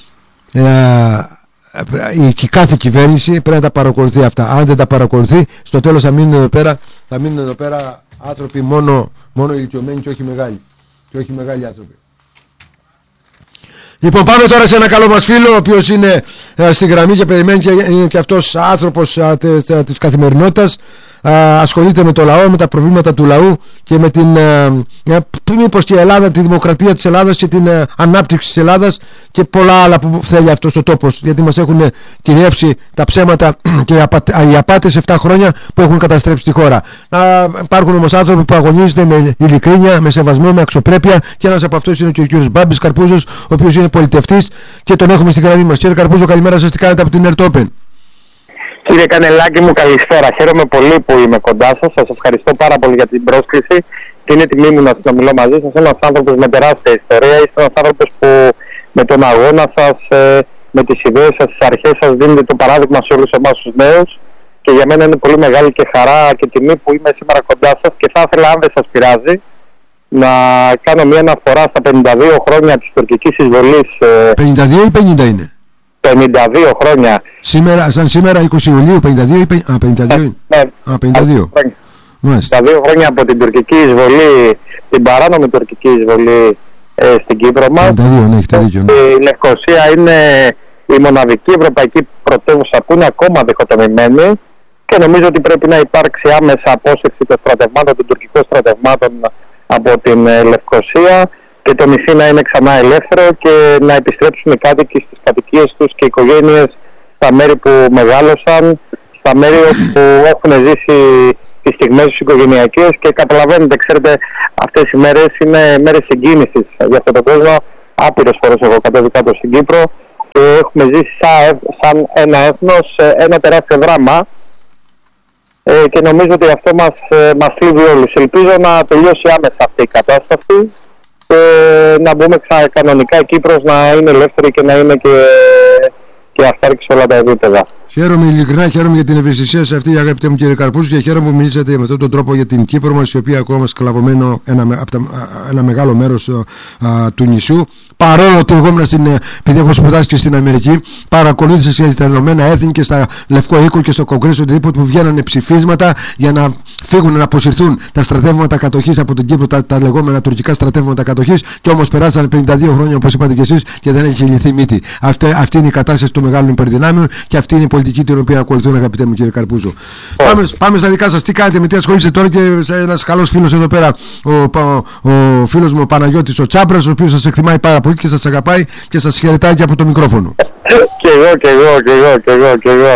η κάθε κυβέρνηση πρέπει να τα παρακολουθεί αυτά. Αν δεν τα παρακολουθεί, στο τέλος θα μείνουν εδώ πέρα άνθρωποι μόνο ηλικιωμένοι και όχι μεγάλοι άνθρωποι. Λοιπόν, πάμε τώρα σε ένα καλό μας φίλο, ο οποίος είναι στη γραμμή και περιμένει και είναι και αυτός άνθρωπος της καθημερινότητας. Ασχολείται με το λαό, με τα προβλήματα του λαού και με μήπως και η Ελλάδα, τη δημοκρατία της Ελλάδας και την ανάπτυξη της Ελλάδας και πολλά άλλα που θέλει αυτός ο τόπος, γιατί μας έχουν κυριεύσει τα ψέματα και οι απάτες 7 χρόνια που έχουν καταστρέψει τη χώρα. Υπάρχουν όμως άνθρωποι που αγωνίζονται με ειλικρίνεια, με σεβασμό, με αξιοπρέπεια, και ένας από αυτούς είναι και ο κύριος Μπάμπης Καρπούζος, ο οποίος είναι πολιτευτής και τον έχουμε στην γραμμή μας. Κύριε Καρπούζο, καλημέρα σας, τι κάνετε από την Nert Open? Κύριε Κανελάκη μου, καλησπέρα. Χαίρομαι πολύ που είμαι κοντά σας. Σας ευχαριστώ πάρα πολύ για την πρόσκληση και είναι τιμή μου να συνομιλώ μαζί σας. Ένας άνθρωπος με τεράστια ιστορία. Είστε ένας άνθρωπος που με τον αγώνα σας, με τις ιδέες σας, τις αρχές σας δίνετε το παράδειγμα σε όλους εμάς τους νέους, και για μένα είναι πολύ μεγάλη και χαρά και τιμή που είμαι σήμερα κοντά σας, και θα ήθελα, αν δεν σας πειράζει, να κάνω μια αναφορά στα 52 χρόνια της τουρκικής εισβολής. 52 ή 50 είναι? 52 χρόνια. Σαν σήμερα 20 Ιουλίου, 52 ή 52? Ναι. 52. 52 χρόνια από την τουρκική εισβολή, την παράνομη τουρκική εισβολή στην Κύπρο μας. 52, ναι, έχετε δίκιο. Ναι. Η Λευκοσία είναι η μοναδική ευρωπαϊκή πρωτεύουσα που είναι ακόμα διχοτομημένη και νομίζω ότι πρέπει να υπάρξει άμεσα απόσυρση των στρατευμάτων, των τουρκικών στρατευμάτων από την Λευκοσία και το νησί να είναι ξανά ελεύθερο και να επιστρέψουν οι κάτοικοι στις κατοικίες τους και οι οικογένειες στα μέρη που μεγάλωσαν, στα μέρη όπου έχουν ζήσει τις στιγμές τους οικογενειακές και καταλαβαίνετε, ξέρετε, αυτές οι μέρες είναι μέρες συγκίνησης για αυτόν τον κόσμο. Άπειρες φορές έχω κατέβει κάτω στην Κύπρο και έχουμε ζήσει σαν ένα έθνος ένα τεράστιο δράμα και νομίζω ότι αυτό μας θλίβει όλους. Ελπίζω να τελειώσει άμεσα αυτή η κατάσταση και να μπούμε κανονικά η Κύπρος να είναι ελεύθερη και να είναι και αυτάρκη σε όλα τα επίπεδα. Χαίρομαι ειλικρινά, χαίρομαι για την ευαισθησία σε αυτή, αγαπητέ μου κύριε Καρπούζου, και χαίρομαι που μιλήσατε με αυτόν τον τρόπο για την Κύπρο μας, η οποία ακόμα σκλαβωμένο ένα μεγάλο μέρος του νησιού. Παρόλο ότι εγώ ήμουν επειδή έχω σπουδάσει και στην Αμερική, παρακολούθησα στα Ηνωμένα Έθνη και στα Λευκό Οίκο και στο Κογκρέσο οτιδήποτε που βγαίνανε ψηφίσματα για να φύγουν, να αποσυρθούν τα στρατεύματα κατοχής από την Κύπρο, τα λεγόμενα τουρκικά στρατεύματα κατοχής, και όμως περάσανε 52 χρόνια, όπως είπατε και εσείς, και δεν έχει λυθεί μύτη. Αυτή είναι η κατάσταση των μεγάλων υπερδυνάμεων και αυτή είναι η πολιτική την οποία ακολουθούν, αγαπητέ μου κύριε Καρπούζο. Πάμε στα δικά σας. Τι κάνετε, με τι ασχολείστε τώρα? Και ένας καλός φίλος εδώ πέρα, ο φίλος μου ο Παναγιώτης ο Τσάμπρας, ο οποίος σας εκτιμάει πάρα πολύ και σας αγαπάει και σας χαιρετάει και από το μικρόφωνο. Και εγώ.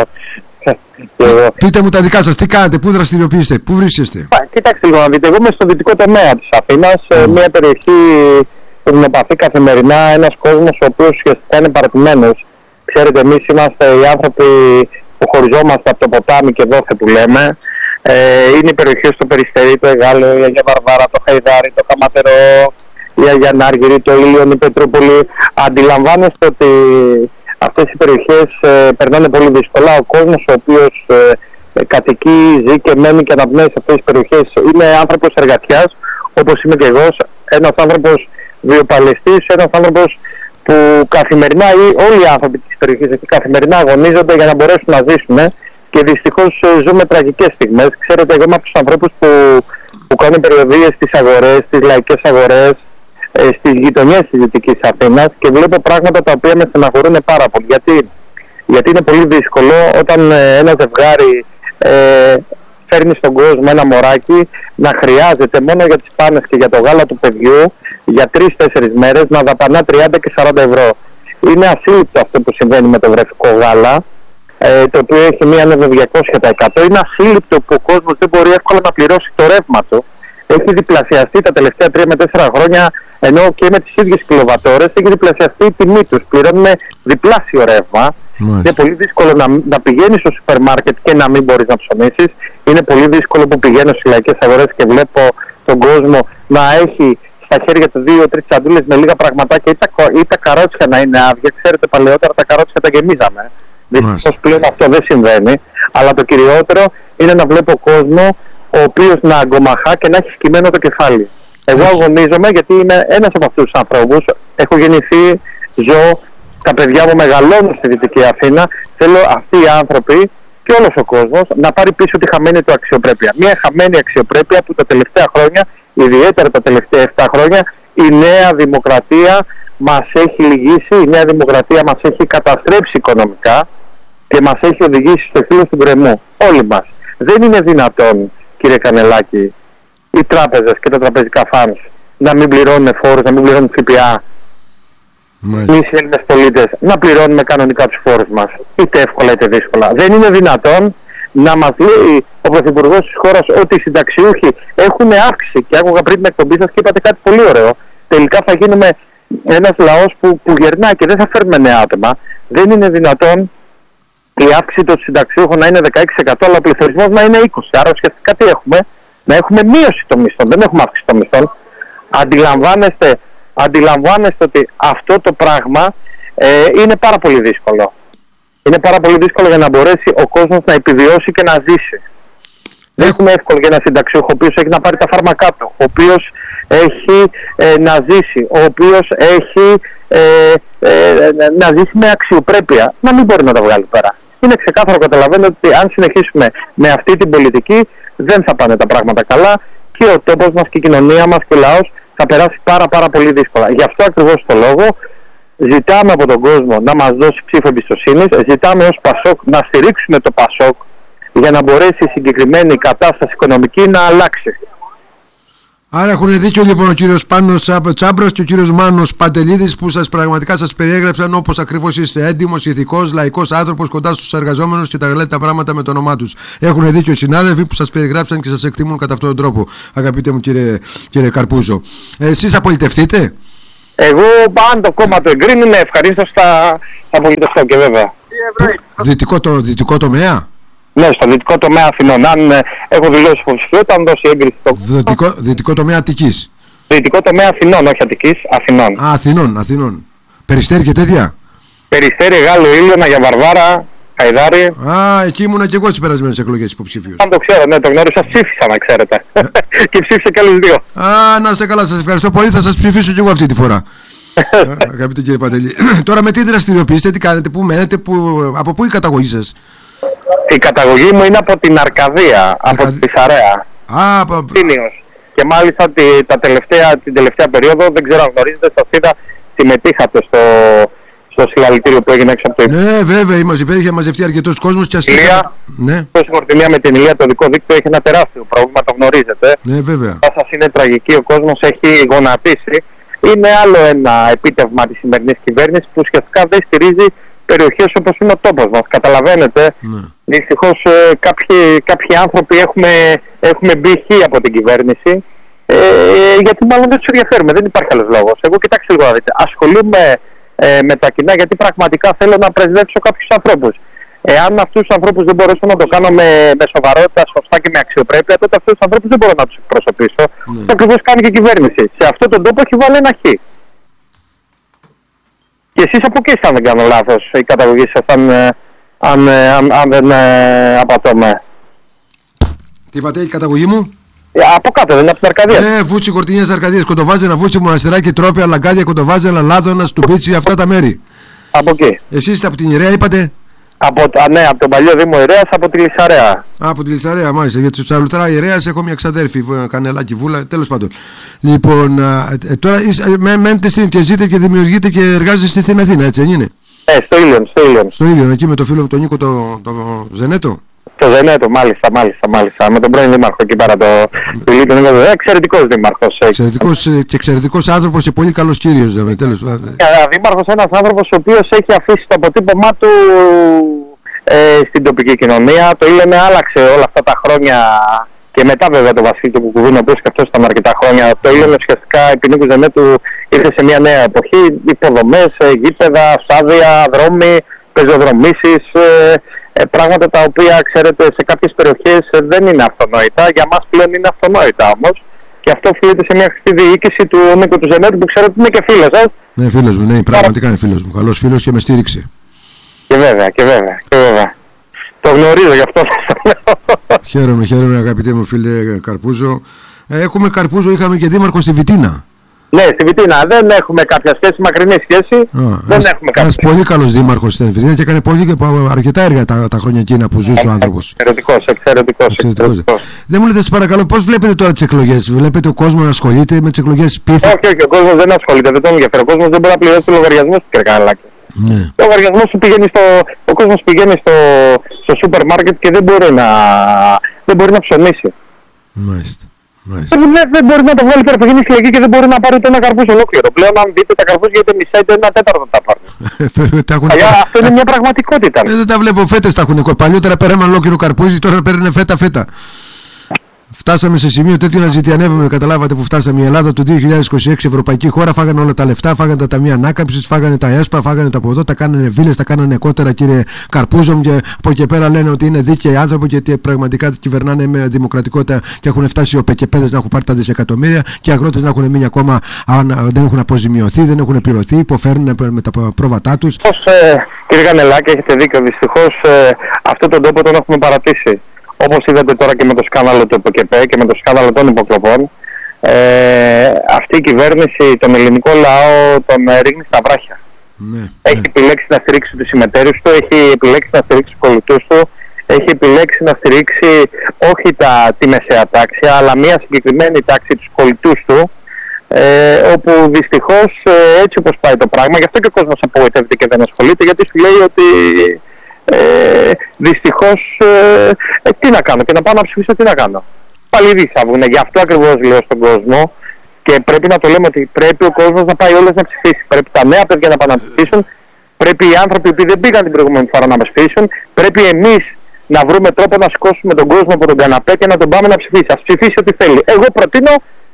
Πείτε μου τα δικά σας, τι κάνετε, πού δραστηριοποιείστε, πού βρίσκεστε? Κοιτάξτε λίγο να δείτε, εγώ είμαι στο δυτικό τομέα της Αθήνας, μια περιοχή που με επαφή καθημερινά, ένας κόσμος ο οποίος ουσιαστικά είναι παρατημένος. Ξέρετε, εμείς είμαστε οι άνθρωποι που χωριζόμαστε από το ποτάμι και δόθε που λέμε. Είναι οι περιοχές στο Περιστερί, το Εγάλεο, η Αγία Βαρβάρα, το Χαϊδάρι, το Χαματερό, η Αγία Νάργυρη, το Ήλιον, η Πετρούπολη. Αντιλαμβάνεστε ότι αυτές οι περιοχές περνάνε πολύ δύσκολα. Ο κόσμος ο οποίος κατοικεί, ζει και μένει και αναπνέει σε αυτές τις περιοχές είναι άνθρωπος εργατιάς, όπως είμαι και εγώ, ένας άνθρωπος βιοπαλαιστής, ένας άνθρωπος που καθημερινά, όλοι οι άνθρωποι της περιοχής εκεί καθημερινά αγωνίζονται για να μπορέσουν να ζήσουν και δυστυχώς ζούμε τραγικές στιγμές. Ξέρετε, εγώ είμαι από τους ανθρώπους που κάνουν περιοδίες στις αγορές, στις λαϊκές αγορές, στις γειτονιές της Δυτικής Αθήνας και βλέπω πράγματα τα οποία με στεναχωρούν πάρα πολύ. Γιατί είναι πολύ δύσκολο όταν ένα ζευγάρι φέρνει στον κόσμο ένα μωράκι να χρειάζεται μόνο για τις πάνες και για το γάλα του παιδιού για 3-4 μέρες να δαπανά 30 και 40 ευρώ. Είναι ασύλληπτο αυτό που συμβαίνει με το βρεφικό γάλα, το οποίο έχει μία ανέβη 200%. Είναι ασύλληπτο που ο κόσμος δεν μπορεί εύκολα να πληρώσει το ρεύμα του. Έχει διπλασιαστεί τα τελευταία 3 με 4 χρόνια, ενώ και με τις ίδιες κιλοβατόρες έχει διπλασιαστεί η τιμή τους. Πληρώνουμε διπλάσιο ρεύμα. Είναι πολύ δύσκολο να πηγαίνεις στο σούπερ μάρκετ και να μην μπορείς να ψωνίσεις. Είναι πολύ δύσκολο που πηγαίνω στις λαϊκές αγορές και βλέπω τον κόσμο να έχει στα χέρια του 2-3 τσαντούλες με λίγα πραγματάκια ή τα καρότσια να είναι άδεια. Ξέρετε, παλαιότερα τα καρότσια τα γεμίζαμε. Δυστυχώς πλέον αυτό δεν συμβαίνει. Αλλά το κυριότερο είναι να βλέπω κόσμο ο οποίος να αγκομαχά και να έχει σκυμμένο το κεφάλι. Εγώ αγωνίζομαι γιατί είμαι ένας από αυτούς τους ανθρώπους. Έχω γεννηθεί, ζω, τα παιδιά μου μεγαλώνουν στη Δυτική Αθήνα. Θέλω αυτοί οι άνθρωποι και όλος ο κόσμος να πάρει πίσω τη χαμένη του αξιοπρέπεια. Μια χαμένη αξιοπρέπεια που τα τελευταία χρόνια, ιδιαίτερα τα τελευταία 7 χρόνια, η Νέα Δημοκρατία μας έχει λυγίσει, η Νέα Δημοκρατία μας έχει καταστρέψει οικονομικά και μας έχει οδηγήσει στο φύλλο του γκρεμού. Όλοι μας. Δεν είναι δυνατόν, κύριε Κανελάκη, οι τράπεζες και τα τραπεζικά φανς να μην πληρώνουν φόρους, να μην πληρώνουν ΦΠΑ. Εμείς οι Έλληνες πολίτες να πληρώνουμε κανονικά τους φόρους μας, είτε εύκολα είτε δύσκολα. Δεν είναι δυνατόν να μας λέει ο Πρωθυπουργός της χώρας ότι οι συνταξιούχοι έχουν αύξηση. Και άκουγα πριν την εκπομπή σας και είπατε κάτι πολύ ωραίο. Τελικά θα γίνουμε ένας λαός που γερνάει και δεν θα φέρουμε νέα άτομα. Δεν είναι δυνατόν η αύξηση των συνταξιούχων να είναι 16%, αλλά ο πληθωρισμός να είναι 20%. Άρα ουσιαστικά τι έχουμε? Να έχουμε μείωση των μισθών, δεν έχουμε αύξηση των μισθών. Αντιλαμβάνεστε ότι αυτό το πράγμα είναι πάρα πολύ δύσκολο. Είναι πάρα πολύ δύσκολο για να μπορέσει ο κόσμος να επιβιώσει και να ζήσει. Δεν έχουμε εύκολο για ένα συνταξιούχο ο οποίος έχει να πάρει τα φάρμακά του, ο οποίος έχει να ζήσει, ο οποίος έχει να ζήσει με αξιοπρέπεια, να μην μπορεί να τα βγάλει πέρα. Είναι ξεκάθαρο, καταλαβαίνετε ότι αν συνεχίσουμε με αυτή την πολιτική δεν θα πάνε τα πράγματα καλά και ο τόπος μας και η κοινωνία μας και ο λαός θα περάσει πάρα πολύ δύσκολα. Γι' αυτό ακριβώς το λόγο ζητάμε από τον κόσμο να μας δώσει ψήφο εμπιστοσύνης, ζητάμε ως Πασόκ να στηρίξουμε το Πασόκ για να μπορέσει η συγκεκριμένη κατάσταση οικονομική να αλλάξει. Άρα έχουν δίκιο λοιπόν ο κύριος Πάνος Τσάμπρας και ο κύριος Μάνος Παντελίδης που πραγματικά σας περιέγραψαν όπως ακριβώς είστε, έντιμος, ηθικός, λαϊκός άνθρωπος κοντά στους εργαζόμενους και τα λέτε τα πράγματα με το όνομά τους. Έχουν δίκιο οι συνάδελφοι που σας περιγράψαν και σας εκτιμούν κατά αυτόν τον τρόπο, αγαπητέ μου κύριε Καρπούζο. Εσείς απολυτευτείτε? Εγώ, αν το κόμμα το εγκρίνει, ευχαρίστως θα απολυτευτώ και βέβαια. Δυτικό τομέα? Ναι, στο δυτικό τομέα Αθηνών. Αν έχω δηλώσει υποψηφιότητα, αν δώσει έγκριση στο δυτικό τομέα Αττικής. Δυτικό τομέα Αθηνών, όχι Αττικής, Αθηνών. Αθηνών. Περιστέρι και τέτοια. Περιστέρι, Γάλλο, Ήλιονα, για Βαρβάρα, Χαϊδάρη. Εκεί ήμουνα και εγώ στις περασμένες εκλογές υποψήφιος. Αν το ξέρω, ναι, το γνώρισα, ψήφισα να ξέρετε. Και ψήφισε και άλλους δύο. Να είστε καλά, σας ευχαριστώ πολύ. Θα σας ψηφίσω και εγώ αυτή τη φορά. Αγαπητέ κύριε Παντελή. Τώρα με τι δραστηριοποιήσετε, τι κάνετε, πού μένετε, από πού η καταγωγή σας? Η καταγωγή μου είναι από την Αρκαδία, από τη Πισαρέα. Τίνιος. Και μάλιστα την τελευταία περίοδο, δεν ξέρω αν γνωρίζετε, σας είδα, συμμετείχατε στο συλλαλητήριο που έγινε έξω από το Ναι, βέβαια, είχε μαζευτεί αρκετός κόσμος και ασκήσαμε. Ναι. Το συγχωρητήρια με την Ηλία, το δικό δίκτυο έχει ένα τεράστιο πρόβλημα, το γνωρίζετε. Ναι, βέβαια. Θα σας είναι τραγική, ο κόσμος έχει γονατίσει. Είναι άλλο ένα επίτευγμα της σημερινής κυβέρνησης που ουσιαστικά δεν στηρίζει περιοχές όπως είναι ο τόπος μας. Καταλαβαίνετε, δυστυχώς κάποιοι άνθρωποι έχουμε μπει από την κυβέρνηση, γιατί μάλλον δεν τους ενδιαφέρουμε, δεν υπάρχει άλλος λόγος. Εγώ κοιτάξτε λίγο να δείτε, ασχολούμαι με τα κοινά γιατί πραγματικά θέλω να πρεσβεύσω κάποιους ανθρώπους. Εάν αυτούς τους ανθρώπους δεν μπορέσω να το κάνω με σοβαρότητα, σωστά και με αξιοπρέπεια, τότε αυτούς τους ανθρώπους δεν μπορώ να τους εκπροσωπήσω. Αυτό ακριβώς κάνει και η κυβέρνηση. Σε αυτόν τον τόπο έχει βάλει ένα χ. Και εσείς από εκεί αν δεν κάνω λάθος, η καταγωγή σας, αν δεν απατώμε. Τι είπατε, η καταγωγή μου? Από κάτω, δεν είναι από την Αρκαδία. Βούτσι, Κορτινιές, Αρκαδίας, Κοντοβάζανα, Βούτσι, Μοναστεράκι, Τρόπια, Λαγκάδια, Κοντοβάζανα, Λάδωνα, Στουμπίτσι, αυτά τα μέρη. Από εκεί. Εσείς είστε από την Ιρέα, είπατε? Ναι, από τον παλιό Δήμο Ιρέας, από τη Λυσαρέα. Από τη Λυσαρέα, μάλιστα. Γιατί στο Τσαλουτρά Ιρέας έχω μια ξαδέρφη, Κανελάκι Βούλα, τέλος πάντων. Λοιπόν, τώρα μένετε και ζείτε και δημιουργείτε και εργάζεστε στην Αθήνα, έτσι δεν είναι? Στο Ήλιον. Στο Ήλιον, εκεί με το φίλο μου τον Νίκο το Ζενέτο. Το Ζενέτο, μάλιστα. Με τον πρώην δήμαρχο εκεί πέρα, το Ήλιον. Εξαιρετικός δήμαρχος. Εξαιρετικός άνθρωπος και πολύ καλός κύριος. Δήμαρχος, ένας άνθρωπος ο οποίος έχει αφήσει το αποτύπωμά του στην τοπική κοινωνία. Το Ήλιον άλλαξε όλα αυτά τα χρόνια και μετά βέβαια το Βασίλη του Κουκουδίνου, ο οποίος και αυτός ήταν αρκετά χρόνια. Το Ήλιον ουσιαστικά επί Νίκου Ζενέτου ήρθε σε μια νέα εποχή. Υποδομές, γήπεδα, στάδια, δρόμοι, πεζοδρομήσεις. Πράγματα τα οποία, ξέρετε, σε κάποιες περιοχές δεν είναι αυτονόητα. Για μας πλέον είναι αυτονόητα όμως. Και αυτό οφείλεται σε μια χρηστή διοίκηση του Νίκου του Ζενέτου, που ξέρετε είναι και φίλος σας. Ναι, φίλος μου, ναι, πραγματικά είναι φίλος μου. Καλός φίλος και με στήριξε. Και βέβαια. Το γνωρίζω, γι' αυτό σας το λέω. Χαίρομαι αγαπητέ μου φίλε Καρπούζο. Έχουμε Καρπούζο, είχαμε και δήμαρχο στη Βιτίνα. Ναι, στη Βιτίνα δεν έχουμε κάποια σχέση, μακρινή σχέση. Δεν έχουμε κάποια. Ένας πολύ καλός δήμαρχος στην Βιτίνα και έκανε αρκετά έργα τα χρόνια εκείνα που ζούσε ο άνθρωπος. Εξαιρετικός. Δεν μου λέτε, σας παρακαλώ, πώς βλέπετε τώρα τις εκλογές? Βλέπετε ο κόσμος να ασχολείται με τις εκλογές πίθα? Όχι, ο κόσμος δεν ασχολείται, δεν τον ενδιαφέρει. Ο κόσμος δεν μπορεί να πληρώσει το λογαριασμό του, κύριε Κανελάκη. Ναι. Ο λογαριασμός του ο κόσμος πηγαίνει στο σούπερ μάρκετ και δεν μπορεί να ψωνίσει. Μάλιστα. Δεν μπορεί να το βγάλει πέρα, πηγαίνει συλλογή και δεν μπορεί να πάρει ούτε ένα καρπούζ ολόκληρο. Πλέον, αν δείτε τα καρπούζια, είτε μισά είτε ένα τέταρτο τα πάρουν. Αυτό είναι μια πραγματικότητα. Δεν τα βλέπω, φέτες τα έχουν. Παλιότερα πέραμε ολόκληρο καρπούζι, τώρα παίρνουν φέτα. Φτάσαμε σε σημείο τέτοιο να ζητιανεύουμε. Καταλάβατε που φτάσαμε. Η Ελλάδα το 2026 ευρωπαϊκή χώρα. Φάγανε όλα τα λεφτά, φάγανε τα ταμεία ανάκαμψης, φάγανε τα ΕΣΠΑ, φάγανε τα από εδώ, τα κάνανε βίλες, τα κάνανε κότερα, κύριε Καρπούζο. Και από εκεί πέρα λένε ότι είναι δίκαιοι άνθρωποι και ότι πραγματικά κυβερνάνε με δημοκρατικότητα και έχουν φτάσει οι οπεκεπέδες να έχουν πάρει τα δισεκατομμύρια και οι αγρότες να έχουν μείνει ακόμα, δεν έχουν αποζημιωθεί, δεν έχουν πληρωθεί, υποφέρουν με τα πρόβατά τους. Κύριε Κανελάκη, έχετε δίκιο. Δυστυχώς αυτόν τον τόπο τον έχουμε παρατήσει. Όπως είδατε τώρα και με το σκάνδαλο του ΕΠΟΚΕΠΕ και με το σκάνδαλο των υποκλοπών, αυτή η κυβέρνηση τον ελληνικό λαό τον ρίχνει στα βράχια. Έχει επιλέξει να στηρίξει τους συμμετέρους του, έχει επιλέξει να στηρίξει τους πολιτούς του, έχει επιλέξει να στηρίξει όχι τη μεσαία τάξη, αλλά μια συγκεκριμένη τάξη, τους πολιτούς του, Όπου δυστυχώς έτσι όπως πάει το πράγμα, γι' αυτό και ο κόσμος απογοητεύεται και δεν ασχολείται, γιατί σου λέει ότι δυστυχώς τι να κάνω, και να πάω να ψηφίσω τι να κάνω. Πάλι ήδη θα βγουν, γι' αυτό ακριβώς λέω στον κόσμο, και πρέπει να το λέμε ότι πρέπει ο κόσμος να πάει όλες να ψηφίσει. Πρέπει τα νέα παιδιά να πάνε να ψηφίσουν, πρέπει οι άνθρωποι που δεν πήγαν την προηγούμενη φορά να ψηφίσουν, πρέπει εμείς να βρούμε τρόπο να σηκώσουμε τον κόσμο από τον καναπέ και να τον πάμε να ψηφίσει. Ας ψηφίσει ό,τι θέλει. Εγώ προτείνω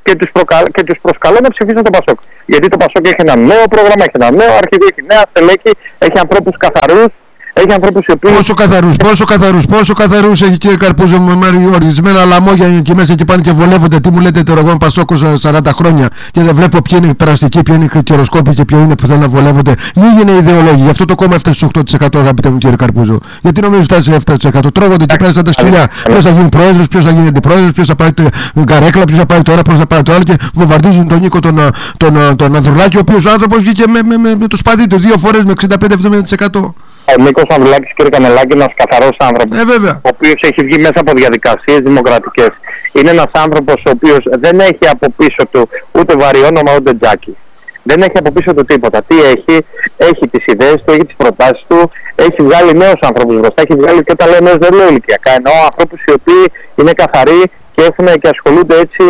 και τους προσκαλώ να ψηφίσουν το Πασόκ. Γιατί το Πασόκ έχει ένα νέο πρόγραμμα, έχει ένα νέο αρχηγό, έχει νέα στελέχη, έχει ανθρώπους καθαρούς, έχει ανθρώπους οι οποίοι... Πόσο καθαρούς έχει, κύριε Καρπούζο, με ορισμένα λαμόγια εκεί μέσα και πάνε και βολεύονται. Τι μου λέτε τώρα, εγώ είμαι Πασόκος 40 χρόνια και δεν βλέπω ποιοι είναι περαστικοί, ποιοι είναι καιροσκόποι και ποιοι είναι που θέλουν να βολεύονται. Λίγοι είναι οι ιδεολόγοι. Γι' αυτό το κόμμα έφτασε στους 8%, αγαπητέ μου κύριε Καρπούζο. Γιατί νομίζω φτάσει 7%. Τρώγονται και πέρα σαν τα σκυλιά. Ποιος θα γίνει πρόεδρος, ποιος θα γίνει αντιπρόεδρος, ποιος θα πάρει την καρέκλα, ποιος θα πάρει τώρα, ποιος θα πάρει το άλλο και βομβαρδίζουν τον Νίκο τον Ανδρουλάκη, ο οποίος άνθρωπος βγήκε με το σπαθί του 2 φορές με 65-70%. Ο Νίκος Ανδρουλάκης, κύριε Κανελάκη, είναι ένας καθαρός άνθρωπος, ο οποίος έχει βγει μέσα από διαδικασίες δημοκρατικές. Είναι ένας άνθρωπος ο οποίος δεν έχει από πίσω του ούτε βαριόνομα ούτε τζάκι. Δεν έχει από πίσω του τίποτα. Τι έχει, έχει τις ιδέες του, έχει τις προτάσεις του, έχει βγάλει νέους ανθρώπους μπροστά, έχει βγάλει και τα λέει νέους δεν λέω ηλικιακά. Εννοώ ανθρώπους οι οποίοι είναι καθαροί και έχουν και ασχολούνται έτσι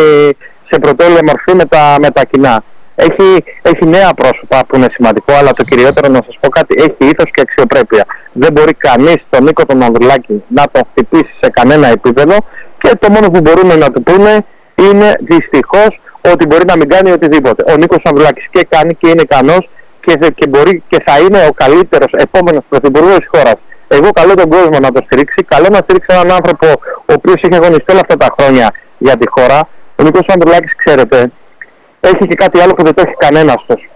σε πρωτόλια μορφή με τα κοινά. Έχει νέα πρόσωπα που είναι σημαντικό, αλλά το κυριότερο να σας πω κάτι, έχει ήθος και αξιοπρέπεια. Δεν μπορεί κανείς τον Νίκο τον Ανδρουλάκη να τον χτυπήσει σε κανένα επίπεδο, και το μόνο που μπορούμε να του πούνε είναι δυστυχώς ότι μπορεί να μην κάνει οτιδήποτε. Ο Νίκος Ανδρουλάκης και κάνει και είναι ικανός και μπορεί και θα είναι ο καλύτερος επόμενος πρωθυπουργός της χώρας. Εγώ καλώ τον κόσμο να το στηρίξει, καλώ να στηρίξει έναν άνθρωπο ο οποίος έχει αγωνιστεί όλα αυτά τα χρόνια για τη χώρα. Ο Νίκος Ανδρουλάκης, ξέρετε, έχει και κάτι άλλο που δεν το έχει κανένας τους.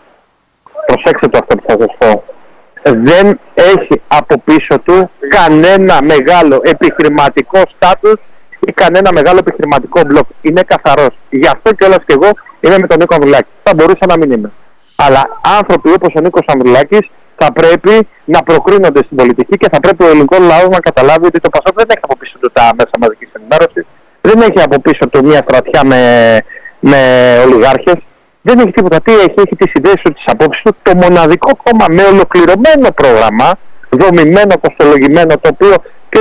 Προσέξτε το αυτό που θα σας πω. Δεν έχει από πίσω του κανένα μεγάλο επιχειρηματικό στάτους ή κανένα μεγάλο επιχειρηματικό μπλοκ. Είναι καθαρός. Γι' αυτό κιόλας και εγώ είμαι με τον Νίκο Ανδρουλάκη. Θα μπορούσα να μην είμαι. Αλλά άνθρωποι όπως ο Νίκος Ανδρουλάκης θα πρέπει να προκρίνονται στην πολιτική και θα πρέπει ο ελληνικός λαός να καταλάβει ότι το Πασόκ δεν έχει από πίσω του τα μέσα μαζικής ενημέρωσης, δεν έχει από πίσω του μια στρατιά με ολιγάρχες, δεν έχει τίποτα. Τι έχει τις ιδέες του, τις απόψεις του, το μοναδικό κόμμα με ολοκληρωμένο πρόγραμμα, δομημένο, κοστολογημένο, το οποίο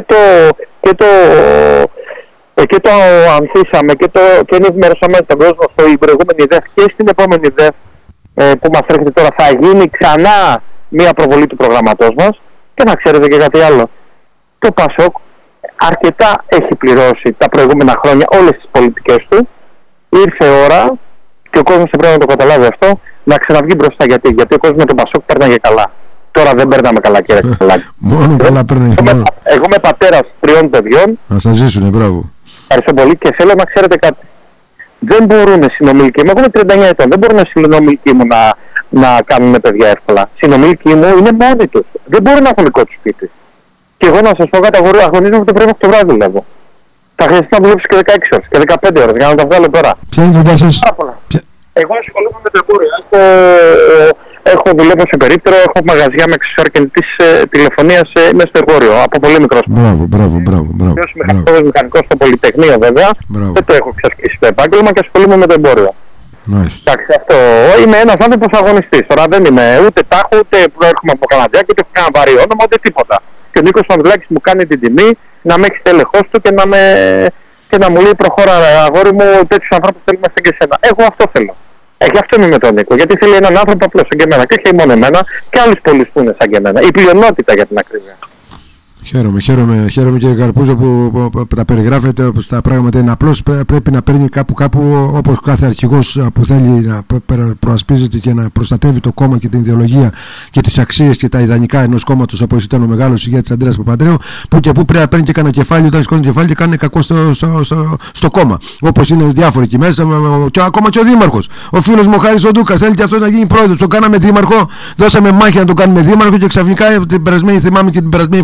και το ανθίσαμε και ενημερώσαμε τον κόσμο στην προηγούμενη ΔΕΦ και στην επόμενη ΔΕΦ που μας έρχεται τώρα. Θα γίνει ξανά μια προβολή του προγραμματός μας. Και να ξέρετε και κάτι άλλο, το Πασόκ αρκετά έχει πληρώσει τα προηγούμενα χρόνια όλες τις πολιτικές του. Ήρθε ώρα, και ο κόσμος πρέπει να το καταλάβει αυτό, να ξαναβγεί μπροστά. Γιατί ο κόσμος με τον Πασόκ παίρναγε καλά. Τώρα δεν παίρναμε καλά, κύριε Κανελάκη. Μόνο καλά παίρνει. Εγώ είμαι πατέρας 3 παιδιών. Να σας ζήσουνε, μπράβο. Ευχαριστώ πολύ και θέλω να ξέρετε κάτι. Δεν μπορούν συνομιλικοί μου, εγώ είμαι 39 ετών, δεν μπορούν συνομιλικοί μου να κάνουν παιδιά εύκολα. Συνομιλικοί μου είναι μόνοι τους. Δεν μπορούν να έχουν δικό τους σπίτι. Και εγώ να σας πω κάτι, αγωνίζομαι το πρωί μέχρι το βράδυ δουλεύω. Θα χρειαστεί να δουλέψω και 16 ώρες και 15 ώρες για να τα βγάλω τώρα. Ποια είναι η δουλειά σας? Εγώ ασχολούμαι με το εμπόριο. Έχω δουλεύω σε περίπτερο, έχω μαγαζιά με αξεσουάρκινητης τηλεφωνίας μέσα στο εμπόριο, από πολύ μικρός. Μπράβο. Είμαι μηχανικός στο Πολυτεχνείο βέβαια, δεν το έχω ξασκίσει το επάγγελμα και ασχολούμαι με το εμπόριο. Εντάξει, αυτό. Είμαι ένας άνθρωπος αγωνιστής. Τώρα δεν είμαι ούτε τάχο, ούτε προέρχομαι από Καναδιά, ούτε έχω κανένα βαρύ όνομα, ούτε τίποτα. Και ο Νίκος Ανδρουλάκης μου κάνει την τιμή να με έχει τέλεχος του και να μου λέει προχώρα αγόρι μου, τέτοιους ανθρώπους θέλουμε σαν και εσένα. Εγώ αυτό θέλω. Γι' αυτό είμαι με τον Νίκο. Γιατί θέλει έναν άνθρωπο απλώς σαν και εμένα. Και όχι μόνο εμένα, και άλλους πολλούς που είναι σαν και εμένα. Η πλειονότητα για την ακρίβεια. Χαίρομαι κύριε Καρπούζο που τα περιγράφετε όπως τα πράγματα είναι. Απλώς πρέπει να παίρνει κάπου όπως κάθε αρχηγός που θέλει να προασπίζεται και να προστατεύει το κόμμα και την ιδεολογία και τις αξίες και τα ιδανικά ενός κόμματος όπως ήταν ο μεγάλος ηγέτης Αντρέας Παπανδρέου, που και που πρέπει να παίρνει και κανένα κεφάλι, όταν σηκώνει κεφάλι και κάνει κακό στο κόμμα. Όπως είναι διάφοροι εκεί μέσα, και ακόμα και ο δήμαρχος. Ο φίλος μου ο Χάρης ο Ντούκας θέλει και αυτός να γίνει πρόεδρος. Τον κάναμε δήμαρχο, δώσαμε μάχη να τον κάνουμε δήμαρχο και ξαφνικά θυμάμαι και την περασμένη φορά που είμαστε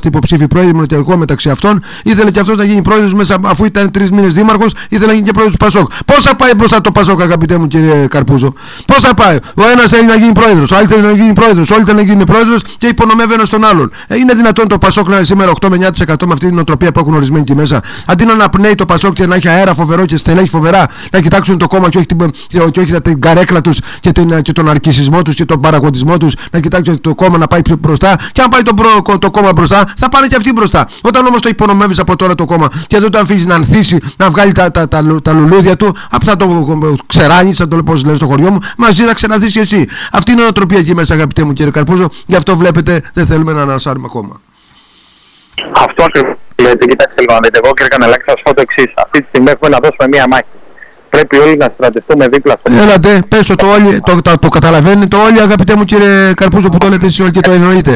υποψήφοι πρόεδροι, και εγώ μεταξύ αυτών. Ήθελε και αυτός να γίνει πρόεδρος μέσα, αφού ήταν 3 μήνες δήμαρχος, ήθελε να γίνει και πρόεδρος του Πασόκ. Πώς θα πάει μπροστά το Πασόκ, αγαπητέ μου κύριε Καρπούζο? Πώς θα πάει? Ο ένας θέλει να γίνει πρόεδρος, ο άλλος θέλει να γίνει πρόεδρος, όλοι θέλουν να γίνει πρόεδρος και υπονομεύει ένας τον άλλον. Είναι δυνατόν το Πασόκ να είναι σήμερα 8 με 9% με αυτή την νοοτροπία που έχουν ορισμένοι εκεί μέσα? Αντί να αναπνέει το Πασόκ και να έχει αέρα φοβερό και στελέχη φοβερά, να κοιτάξουν το κόμμα και όχι την καρέκλα τους και τον αρκισισμό τους και τον παραγωγισμό τους, να κοιτάξουν το κόμμα να πάει πιο μπροστά. Και αν πάει το κόμμα μπροστά, θα πάνε και αυτοί μπροστά. Όταν όμως το υπονομεύεις από τώρα το κόμμα και δεν το αφήσεις να ανθίσει, να βγάλει τα λουλούδια του, θα το ξεράνεις, θα το λέω πώς λένε στο χωριό μου, μαζί θα ξεραθείς και εσύ. Αυτή είναι η νοοτροπία εκεί μέσα, αγαπητέ μου κύριε Καρπούζο. Γι' αυτό βλέπετε δεν θέλουμε να ανασάρουμε ακόμα. Αυτό ακριβώς λέτε. Κοιτάξτε λίγο να δείτε. Εγώ, κύριε Κανελάκη, θα σας πω το εξής. Αυτή τη στιγμή έχουμε να δώσουμε μία μάχη. Πρέπει όλοι να στρατευτούμε δίπλα στο Έλατε, πες το όλοι, το καταλαβαίνετε το όλοι, αγαπητέ μου κύριε Καρπούζο, που το λέτε εσείς όλοι και το εννοείτε.